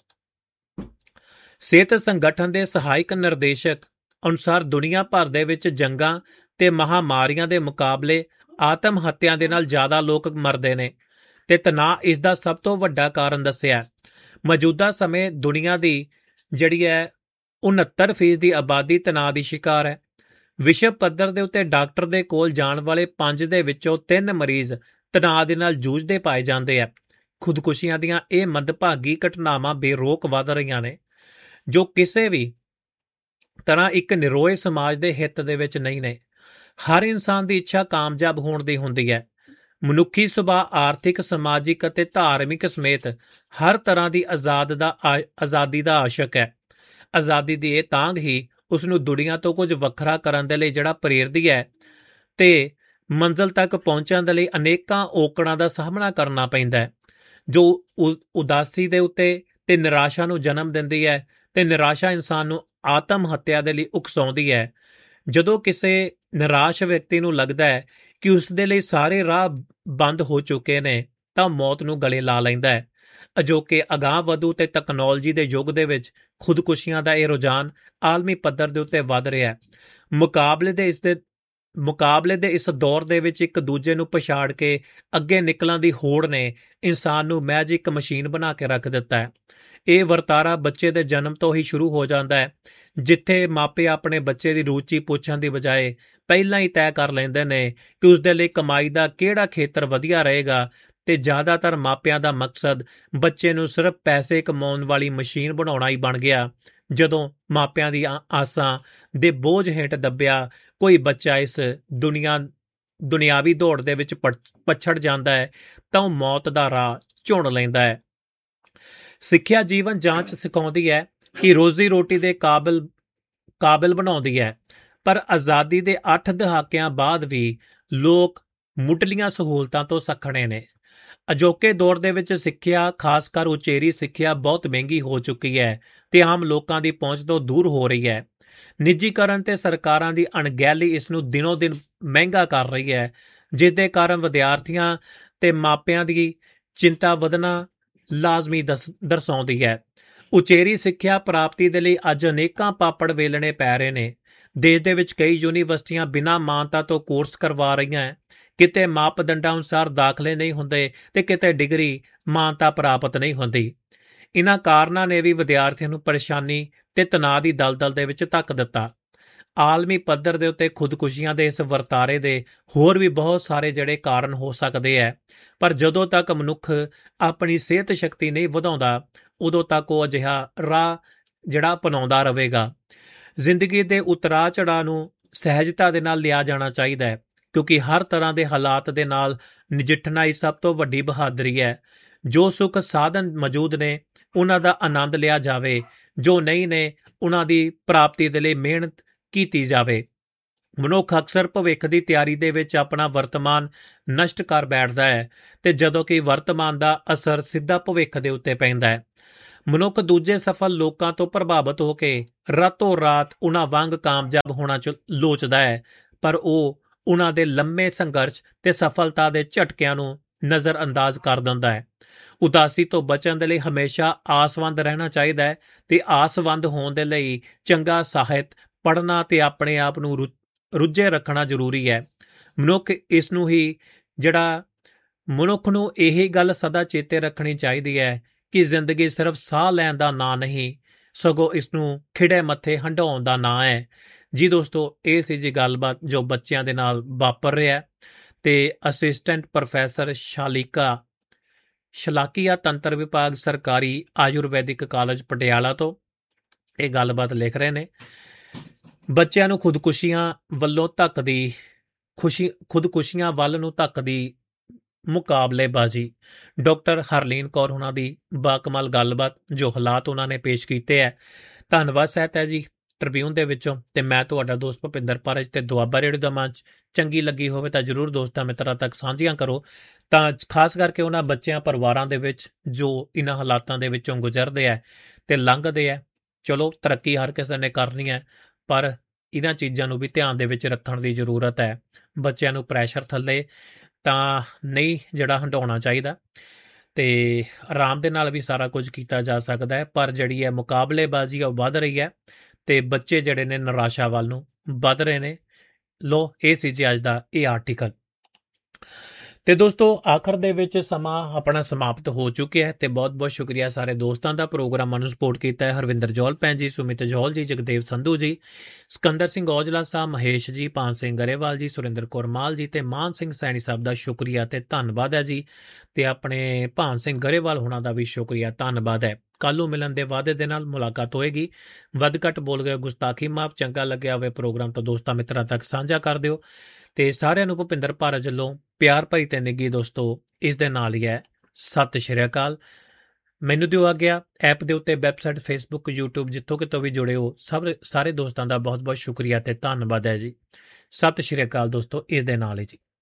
A: ਸਿਹਤ ਸੰਗਠਨ ਦੇ ਸਹਾਇਕ ਨਿਰਦੇਸ਼ਕ ਅਨੁਸਾਰ ਦੁਨੀਆ ਭਰ ਦੇ ਵਿੱਚ ਜੰਗਾਂ ਤੇ ਮਹਾਮਾਰੀਆਂ ਦੇ ਮੁਕਾਬਲੇ ਆਤਮ ਹੱਤਿਆ ਦੇ ਨਾਲ ਜ਼ਿਆਦਾ ਲੋਕ ਮਰਦੇ ਨੇ ਤੇ ਤਣਾਅ ਇਸ ਦਾ ਸਭ ਤੋਂ ਵੱਡਾ ਕਾਰਨ ਦੱਸਿਆ। ਮੌਜੂਦਾ ਸਮੇਂ ਦੁਨੀਆ ਦੀ ਜਿਹੜੀ ਹੈ 69% ਦੀ ਆਬਾਦੀ ਤਣਾਅ ਦੀ ਸ਼ਿਕਾਰ ਹੈ। ਵਿਸ਼ਵ ਪੱਧਰ ਦੇ ਉੱਤੇ ਡਾਕਟਰ ਦੇ ਕੋਲ ਜਾਣ ਵਾਲੇ 5 ਦੇ ਵਿੱਚੋਂ 3 ਮਰੀਜ਼ ਤਣਾਅ ਦੇ ਨਾਲ ਜੂਝਦੇ ਪਾਏ ਜਾਂਦੇ ਆ। ਖੁਦਕੁਸ਼ੀਆਂ ਦੀਆਂ ਇਹ ਮੰਦਭਾਗੀ ਘਟਨਾਵਾਂ ਬੇਰੋਕ ਵੱਧ ਰਹੀਆਂ ਨੇ, ਜੋ ਕਿਸੇ ਵੀ ਤਰ੍ਹਾਂ ਇੱਕ ਨਿਰੋਏ ਸਮਾਜ ਦੇ ਹਿੱਤ ਦੇ ਵਿੱਚ ਨਹੀਂ ਨੇ। ਹਰ ਇਨਸਾਨ ਦੀ ਇੱਛਾ ਕਾਮਯਾਬ ਹੋਣ ਦੀ ਹੁੰਦੀ ਹੈ। ਮਨੁੱਖੀ ਸੁਭਾਅ ਆਰਥਿਕ, ਸਮਾਜਿਕ ਅਤੇ ਧਾਰਮਿਕ ਸਮੇਤ ਹਰ ਤਰ੍ਹਾਂ ਦੀ ਆਜ਼ਾਦੀ ਦਾ ਆਸ਼ਕ ਹੈ। ਆਜ਼ਾਦੀ ਦੀ ਇਹ ਤਾਂਘ ਹੀ ਉਸ ਨੂੰ ਦੁਨੀਆ ਤੋਂ ਕੁਝ ਵੱਖਰਾ ਕਰਨ ਦੇ ਲਈ ਜਿਹੜਾ ਪ੍ਰੇਰਦੀ ਹੈ ਤੇ ਮੰਜ਼ਿਲ ਤੱਕ ਪਹੁੰਚਣ ਦੇ ਲਈ ਅਨੇਕਾਂ ਔਕੜਾਂ ਦਾ ਸਾਹਮਣਾ ਕਰਨਾ ਪੈਂਦਾ ਹੈ, ਜੋ ਉਦਾਸੀ ਦੇ ਉੱਤੇ ਤੇ ਨਿਰਾਸ਼ਾ ਨੂੰ ਜਨਮ ਦਿੰਦੀ ਹੈ ਤੇ ਨਿਰਾਸ਼ਾ ਇਨਸਾਨ ਨੂੰ ਆਤਮ ਹੱਤਿਆ ਦੇ ਲਈ ਉਕਸਾਉਂਦੀ ਹੈ। ਜਦੋਂ ਕਿਸੇ ਨਿਰਾਸ਼ ਵਿਅਕਤੀ ਨੂੰ ਲੱਗਦਾ ਹੈ ਕਿ ਉਸ ਦੇ ਲਈ ਸਾਰੇ ਰਾਹ ਬੰਦ ਹੋ ਚੁੱਕੇ ਨੇ ਤਾਂ ਮੌਤ ਨੂੰ ਗਲੇ ਲਾ ਲੈਂਦਾ ਹੈ। ਅਜੋਕੇ ਅਗਾਂਹ ਵਧੂ ਤੇ ਤਕਨਾਲੋਜੀ ਦੇ ਯੁੱਗ ਦੇ ਵਿੱਚ ਖੁਦਕੁਸ਼ੀਆਂ ਦਾ ਇਹ ਰੁਝਾਨ ਆਲਮੀ ਪੱਧਰ ਦੇ ਉੱਤੇ ਵੱਧ ਰਿਹਾ ਹੈ। ਮੁਕਾਬਲੇ ਦੇ ਇਸ ਦੌਰ ਦੇ ਵਿੱਚ ਇੱਕ ਦੂਜੇ ਨੂੰ ਪਛਾੜ ਕੇ ਅੱਗੇ ਨਿਕਲਣ ਦੀ ਹੋੜ ਨੇ ਇਨਸਾਨ ਨੂੰ ਮਹਿਜ ਇੱਕ ਮਸ਼ੀਨ ਬਣਾ ਕੇ ਰੱਖ ਦਿੱਤਾ ਹੈ। ਇਹ ਵਰਤਾਰਾ ਬੱਚੇ ਦੇ ਜਨਮ ਤੋਂ ਹੀ ਸ਼ੁਰੂ ਹੋ ਜਾਂਦਾ ਹੈ, ਜਿੱਥੇ ਮਾਪੇ ਆਪਣੇ ਬੱਚੇ ਦੀ ਰੁਚੀ ਪੁੱਛਣ ਦੀ ਬਜਾਏ ਪਹਿਲਾਂ ਹੀ ਤੈਅ ਕਰ ਲੈਂਦੇ ਨੇ ਕਿ ਉਸ ਦੇ ਲਈ ਕਮਾਈ ਦਾ ਕਿਹੜਾ ਖੇਤਰ ਵਧੀਆ ਰਹੇਗਾ ਤੇ ਜ਼ਿਆਦਾਤਰ ਮਾਪਿਆਂ ਦਾ ਮਕਸਦ ਬੱਚੇ ਨੂੰ ਸਿਰਫ ਪੈਸੇ ਕਮਾਉਣ ਵਾਲੀ ਮਸ਼ੀਨ ਬਣਾਉਣਾ ਹੀ ਬਣ ਗਿਆ। ਜਦੋਂ ਮਾਪਿਆਂ ਦੀਆਂ ਆਸਾਂ ਦੇ ਬੋਝ ਹੇਠ ਦੱਬਿਆ ਕੋਈ ਬੱਚਾ ਇਸ ਦੁਨਿਆਵੀ ਦੌੜ ਦੇ ਵਿੱਚ ਪਛੜ ਜਾਂਦਾ ਹੈ ਤਾਂ ਉਹ ਮੌਤ ਦਾ ਰਾਹ ਚੁਣ ਲੈਂਦਾ ਹੈ। ਸਿੱਖਿਆ ਜੀਵਨ ਜਾਂਚ ਸਿਖਾਉਂਦੀ ਹੈ ਕਿ ਰੋਜ਼ੀ ਰੋਟੀ ਦੇ ਕਾਬਿਲ ਬਣਾਉਂਦੀ ਹੈ, ਪਰ ਆਜ਼ਾਦੀ ਦੇ 8 ਦਹਾਕਿਆਂ ਬਾਅਦ ਵੀ ਲੋਕ ਮੁੱਢਲੀਆਂ ਸਹੂਲਤਾਂ ਤੋਂ ਸੱਖਣੇ ਨੇ। ਅਜੋਕੇ ਦੌਰ ਦੇ ਵਿੱਚ ਸਿੱਖਿਆ, ਖਾਸ ਕਰ ਉਚੇਰੀ ਸਿੱਖਿਆ ਬਹੁਤ ਮਹਿੰਗੀ ਹੋ ਚੁੱਕੀ ਹੈ ਤੇ ਆਮ ਲੋਕਾਂ ਦੀ ਪਹੁੰਚ ਤੋਂ ਦੂਰ ਹੋ ਰਹੀ ਹੈ। ਨਿੱਜੀਕਰਨ ਤੇ ਸਰਕਾਰਾਂ ਦੀ ਅਣਗਹਿਲੀ ਇਸ ਨੂੰ ਦਿਨੋਂ ਦਿਨ ਮਹਿੰਗਾ ਕਰ ਰਹੀ ਹੈ, ਜਿਸ ਦੇ ਕਾਰਨ ਵਿਦਿਆਰਥੀਆਂ ਤੇ ਮਾਪਿਆਂ ਦੀ ਚਿੰਤਾ ਵਧਣਾ ਲਾਜ਼ਮੀ ਦਰਸਾਉਂਦੀ ਹੈ। ਉਚੇਰੀ ਸਿੱਖਿਆ ਪ੍ਰਾਪਤੀ ਦੇ ਲਈ ਅੱਜ ਅਨੇਕਾਂ ਪਾਪੜ ਵੇਲਣੇ ਪੈ ਰਹੇ ਨੇ। ਦੇਸ਼ ਦੇ ਵਿੱਚ ਕਈ ਯੂਨੀਵਰਸਿਟੀਆਂ ਬਿਨਾਂ ਮਾਨਤਾ ਤੋਂ ਕੋਰਸ ਕਰਵਾ ਰਹੀਆਂ ਹੈ। ਕਿਤੇ ਮਾਪਦੰਡਾਂ ਅਨੁਸਾਰ ਦਾਖਲੇ ਨਹੀਂ ਹੁੰਦੇ ਤੇ ਕਿਤੇ ਡਿਗਰੀ ਮਾਨਤਾ ਪ੍ਰਾਪਤ ਨਹੀਂ ਹੁੰਦੀ। ਇਹਨਾਂ ਕਾਰਨਾਂ ਨੇ ਵੀ ਵਿਦਿਆਰਥੀਆਂ ਨੂੰ ਪਰੇਸ਼ਾਨੀ ਤੇ ਤਣਾਅ ਦੀ ਦਲਦਲ ਦੇ ਵਿੱਚ ਧੱਕ ਦਿੱਤਾ। ਆਲਮੀ ਪੱਧਰ ਦੇ ਉੱਤੇ ਖੁਦਕੁਸ਼ੀਆਂ ਦੇ ਇਸ ਵਰਤਾਰੇ ਦੇ ਹੋਰ ਵੀ ਬਹੁਤ ਸਾਰੇ ਜਿਹੜੇ ਕਾਰਨ ਹੋ ਸਕਦੇ ਹੈ, ਪਰ ਜਦੋਂ ਤੱਕ ਮਨੁੱਖ ਆਪਣੀ ਸਿਹਤ ਸ਼ਕਤੀ ਨਹੀਂ ਵਧਾਉਂਦਾ ਉਦੋਂ ਤੱਕ ਉਹ ਅਜਿਹਾ ਰਾਹ ਜਿਹੜਾ ਅਪਣਾਉਂਦਾ ਰਹੇਗਾ। ਜ਼ਿੰਦਗੀ ਦੇ ਉਤਰਾਅ ਚੜ੍ਹਾਅ ਨੂੰ ਸਹਿਜਤਾ ਦੇ ਨਾਲ ਲਿਆ ਜਾਣਾ ਚਾਹੀਦਾ ਹੈ, ਕਿਉਂਕਿ ਹਰ ਤਰ੍ਹਾਂ ਦੇ ਹਾਲਾਤ ਦੇ ਨਾਲ ਨਜਿੱਠਣਾ ਹੀ ਸਭ ਤੋਂ ਵੱਡੀ ਬਹਾਦਰੀ ਹੈ। ਜੋ ਸੁੱਖ ਸਾਧਨ ਮੌਜੂਦ ਨੇ ਉਹਨਾਂ ਦਾ ਆਨੰਦ ਲਿਆ ਜਾਵੇ, ਜੋ ਨਹੀਂ ਨੇ ਉਹਨਾਂ ਦੀ ਪ੍ਰਾਪਤੀ ਦੇ ਲਈ ਮਿਹਨਤ ਕੀਤੀ ਜਾਵੇ। ਮਨੁੱਖ ਅਕਸਰ ਭਵਿੱਖ ਦੀ ਤਿਆਰੀ ਦੇ ਵਿੱਚ ਆਪਣਾ ਵਰਤਮਾਨ ਨਸ਼ਟ ਕਰ ਬੈਠਦਾ ਹੈ, ਤੇ ਜਦੋਂ ਕਿ ਵਰਤਮਾਨ ਦਾ ਅਸਰ ਸਿੱਧਾ ਭਵਿੱਖ ਦੇ ਉੱਤੇ ਪੈਂਦਾ ਹੈ। ਮਨੁੱਖ ਦੂਜੇ ਸਫਲ ਲੋਕਾਂ ਤੋਂ ਪ੍ਰਭਾਵਿਤ ਹੋ ਕੇ ਰਾਤੋਂ ਰਾਤ ਉਹਨਾਂ ਵਾਂਗ ਕਾਮਯਾਬ ਹੋਣਾ ਲੋਚਦਾ ਹੈ, ਪਰ ਉਹ ਉਹਨਾਂ ਦੇ ਲੰਮੇ ਸੰਘਰਸ਼ ਤੇ ਸਫਲਤਾ ਦੇ ਝਟਕਿਆਂ ਨੂੰ ਨਜ਼ਰਅੰਦਾਜ਼ ਕਰ ਦਿੰਦਾ ਹੈ। ਉਦਾਸੀ ਤੋਂ ਬਚਣ ਦੇ ਲਈ ਹਮੇਸ਼ਾ ਆਸਵੰਦ ਰਹਿਣਾ ਚਾਹੀਦਾ ਹੈ, ਤੇ ਆਸਵੰਦ ਹੋਣ ਦੇ ਲਈ ਚੰਗਾ ਸਾਹਿਤ ਪੜ੍ਹਨਾ ਤੇ ਆਪਣੇ ਆਪ ਨੂੰ ਰੁੱਝੇ ਰੱਖਣਾ ਜ਼ਰੂਰੀ ਹੈ। ਮਨੁੱਖ ਨੂੰ ਇਹ ਗੱਲ ਸਦਾ ਚੇਤੇ ਰੱਖਣੀ ਚਾਹੀਦੀ ਹੈ ਕਿ ਜ਼ਿੰਦਗੀ ਸਿਰਫ ਸਾਹ ਲੈਣ ਦਾ ਨਾਂ ਨਹੀਂ, ਸਗੋਂ ਇਸ ਨੂੰ ਖਿੜੇ ਮੱਥੇ ਹੰਢਾਉਣ ਦਾ ਨਾਂ ਹੈ। ਜੀ ਦੋਸਤੋ, ਇਹ ਸੀ ਜੀ ਗੱਲਬਾਤ ਜੋ ਬੱਚਿਆਂ ਦੇ ਨਾਲ ਵਾਪਰ ਰਿਹਾ, ਤੇ ਅਸਿਸਟੈਂਟ ਪ੍ਰੋਫੈਸਰ ਸ਼ਲਾਕੀਆ ਤੰਤਰ ਵਿਭਾਗ ਸਰਕਾਰੀ ਆਯੁਰਵੈਦਿਕ ਕਾਲਜ ਪਟਿਆਲਾ ਤੋਂ ਇਹ ਗੱਲਬਾਤ ਲਿਖ ਰਹੇ ਨੇ। ਬੱਚਿਆਂ ਨੂੰ ਖੁਦਕੁਸ਼ੀਆਂ ਵੱਲ ਨੂੰ ਧੱਕਦੀ ਮੁਕਾਬਲੇਬਾਜ਼ੀ। ਡਾਕਟਰ ਹਰਲੀਨ ਕੌਰ ਉਹਨਾਂ ਦੀ ਬਾਕਮਾਲ ਗੱਲਬਾਤ, ਜੋ ਹਾਲਾਤ ਉਹਨਾਂ ਨੇ ਪੇਸ਼ ਕੀਤੇ ਹੈ। ਧੰਨਵਾਦ ਸਹਿਤ ਜੀ ਟ੍ਰਿਬਿਊਨ ਦੇ ਵਿੱਚੋਂ, ਤੇ ਮੈਂ ਤੁਹਾਡਾ ਦੋਸਤ ਭੁਪਿੰਦਰ ਪਾਰਜ, ਤੇ ਦੁਆਬਾ ਰੇਡੀਓ ਦਾ ਮੰਚ ਚੰਗੀ ਲੱਗੀ ਹੋਵੇ ਤਾਂ ਜ਼ਰੂਰ ਦੋਸਤਾਂ ਮਿੱਤਰਾਂ ਤੱਕ ਸਾਂਝੀਆਂ ਕਰੋ, ਤਾਂ ਖਾਸ ਕਰਕੇ ਉਹਨਾਂ ਬੱਚਿਆਂ ਪਰਿਵਾਰਾਂ ਦੇ ਵਿੱਚ ਜੋ ਇਹਨਾਂ ਹਾਲਾਤਾਂ ਦੇ ਵਿੱਚੋਂ ਗੁਜ਼ਰਦੇ ਹੈ ਤੇ ਲੰਘਦੇ ਹੈ। ਚਲੋ, ਤਰੱਕੀ ਹਰ ਕਿਸੇ ਨੇ ਕਰਨੀ ਹੈ, ਪਰ ਇਹਨਾਂ ਚੀਜ਼ਾਂ ਨੂੰ ਵੀ ਧਿਆਨ ਦੇ ਵਿੱਚ ਰੱਖਣ ਦੀ ਜ਼ਰੂਰਤ ਹੈ। ਬੱਚਿਆਂ ਨੂੰ ਪ੍ਰੈਸ਼ਰ ਥੱਲੇ ਤਾਂ ਨਹੀਂ ਹੰਢਾਉਣਾ ਚਾਹੀਦਾ, ਤੇ ਆਰਾਮ ਦੇ ਨਾਲ ਵੀ ਸਾਰਾ ਕੁਝ ਕੀਤਾ ਜਾ ਸਕਦਾ ਹੈ, ਪਰ ਜਿਹੜੀ ਹੈ ਮੁਕਾਬਲੇਬਾਜ਼ੀ ਉਹ ਵੱਧ ਰਹੀ ਹੈ, ਤੇ ਬੱਚੇ ਜਿਹੜੇ ਨੇ ਨਿਰਾਸ਼ਾ ਵੱਲ ਨੂੰ ਵੱਧ ਰਹੇ ਨੇ। ਲੋ, ਇਹ ਸੀ ਜੀ ਅੱਜ ਦਾ ਇਹ ਆਰਟੀਕਲ। ਤੇ ਦੋਸਤੋ, ਆਖਰ ਦੇ ਵਿੱਚ ਸਮਾਂ ਆਪਣਾ ਸਮਾਪਤ ਹੋ ਚੁੱਕਿਆ ਹੈ, ਤੇ ਬਹੁਤ-ਬਹੁਤ ਸ਼ੁਕਰੀਆ ਸਾਰੇ ਦੋਸਤਾਂ ਦਾ। ਪ੍ਰੋਗਰਾਮਾਂ ਨੂੰ ਸਪੋਰਟ ਕੀਤਾ ਹੈ ਹਰਵਿੰਦਰ ਜੌਲ ਭੈਣ ਜੀ, ਸੁਮਿਤ ਜੌਲ ਜੀ, ਜਗਦੇਵ ਸੰਧੂ ਜੀ, ਸਿਕੰਦਰ ਸਿੰਘ ਔਜਲਾ ਸਾਹਿਬ, ਮਹੇਸ਼ ਜੀ, ਪਾਨ ਸਿੰਘ ਗਰੇਵਾਲ ਜੀ, ਸੁਰਿੰਦਰ ਕੌਰ ਮਾਲ ਜੀ, ਤੇ ਮਾਨ ਸਿੰਘ ਸੈਣੀ ਸਾਹਿਬ ਦਾ ਸ਼ੁਕਰੀਆ ਤੇ ਧੰਨਵਾਦ ਹੈ ਜੀ, ਤੇ ਆਪਣੇ ਭਾਨ ਸਿੰਘ ਗਰੇਵਾਲ ਹੋਣਾ ਦਾ ਵੀ ਸ਼ੁਕਰੀਆ ਧੰਨਵਾਦ ਹੈ। ਕੱਲ੍ਹ ਨੂੰ ਮਿਲਣ ਦੇ ਵਾਅਦੇ ਦੇ ਨਾਲ ਮੁਲਾਕਾਤ ਹੋਏਗੀ। ਵੱਧ ਘੱਟ ਬੋਲ ਗਏ ਗੁਸਤਾਖੀ ਮਾਫ। ਚੰਗਾ ਲੱਗਿਆ ਹੋਵੇ ਪ੍ਰੋਗਰਾਮ ਤਾਂ ਦੋਸਤਾਂ ਮਿੱਤਰਾਂ ਤੱਕ ਸਾਂਝਾ ਕਰ ਦਿਓ, ਤੇ ਸਾਰਿਆਂ ਨੂੰ ਭੁਪਿੰਦਰ ਭਾਰਜ ਵੱਲੋਂ ਪਿਆਰ ਭਰੀ ਤੇ ਨਿੱਘੀ ਦੋਸਤੋ ਇਸ ਦੇ ਨਾਲ ਹੀ ਹੈ ਸਤਿ ਸ਼੍ਰੀ ਅਕਾਲ। ਮੈਨੂੰ ਦਿਓ ਆਗਿਆ। ਐਪ ਦੇ ਉੱਤੇ ਵੈਬਸਾਈਟ, ਫੇਸਬੁੱਕ, YouTube ਜਿੱਥੋਂ ਕਿਤੋਂ ਵੀ ਜੁੜੇ ਹੋ ਸਾਰੇ ਦੋਸਤਾਂ ਦਾ ਬਹੁਤ-ਬਹੁਤ ਸ਼ੁਕਰੀਆ ਤੇ ਧੰਨਵਾਦ ਹੈ ਜੀ। ਸਤਿ ਸ਼੍ਰੀ ਅਕਾਲ ਦੋਸਤੋ, ਇਸ ਦੇ ਨਾਲ ਹੀ ਜੀ।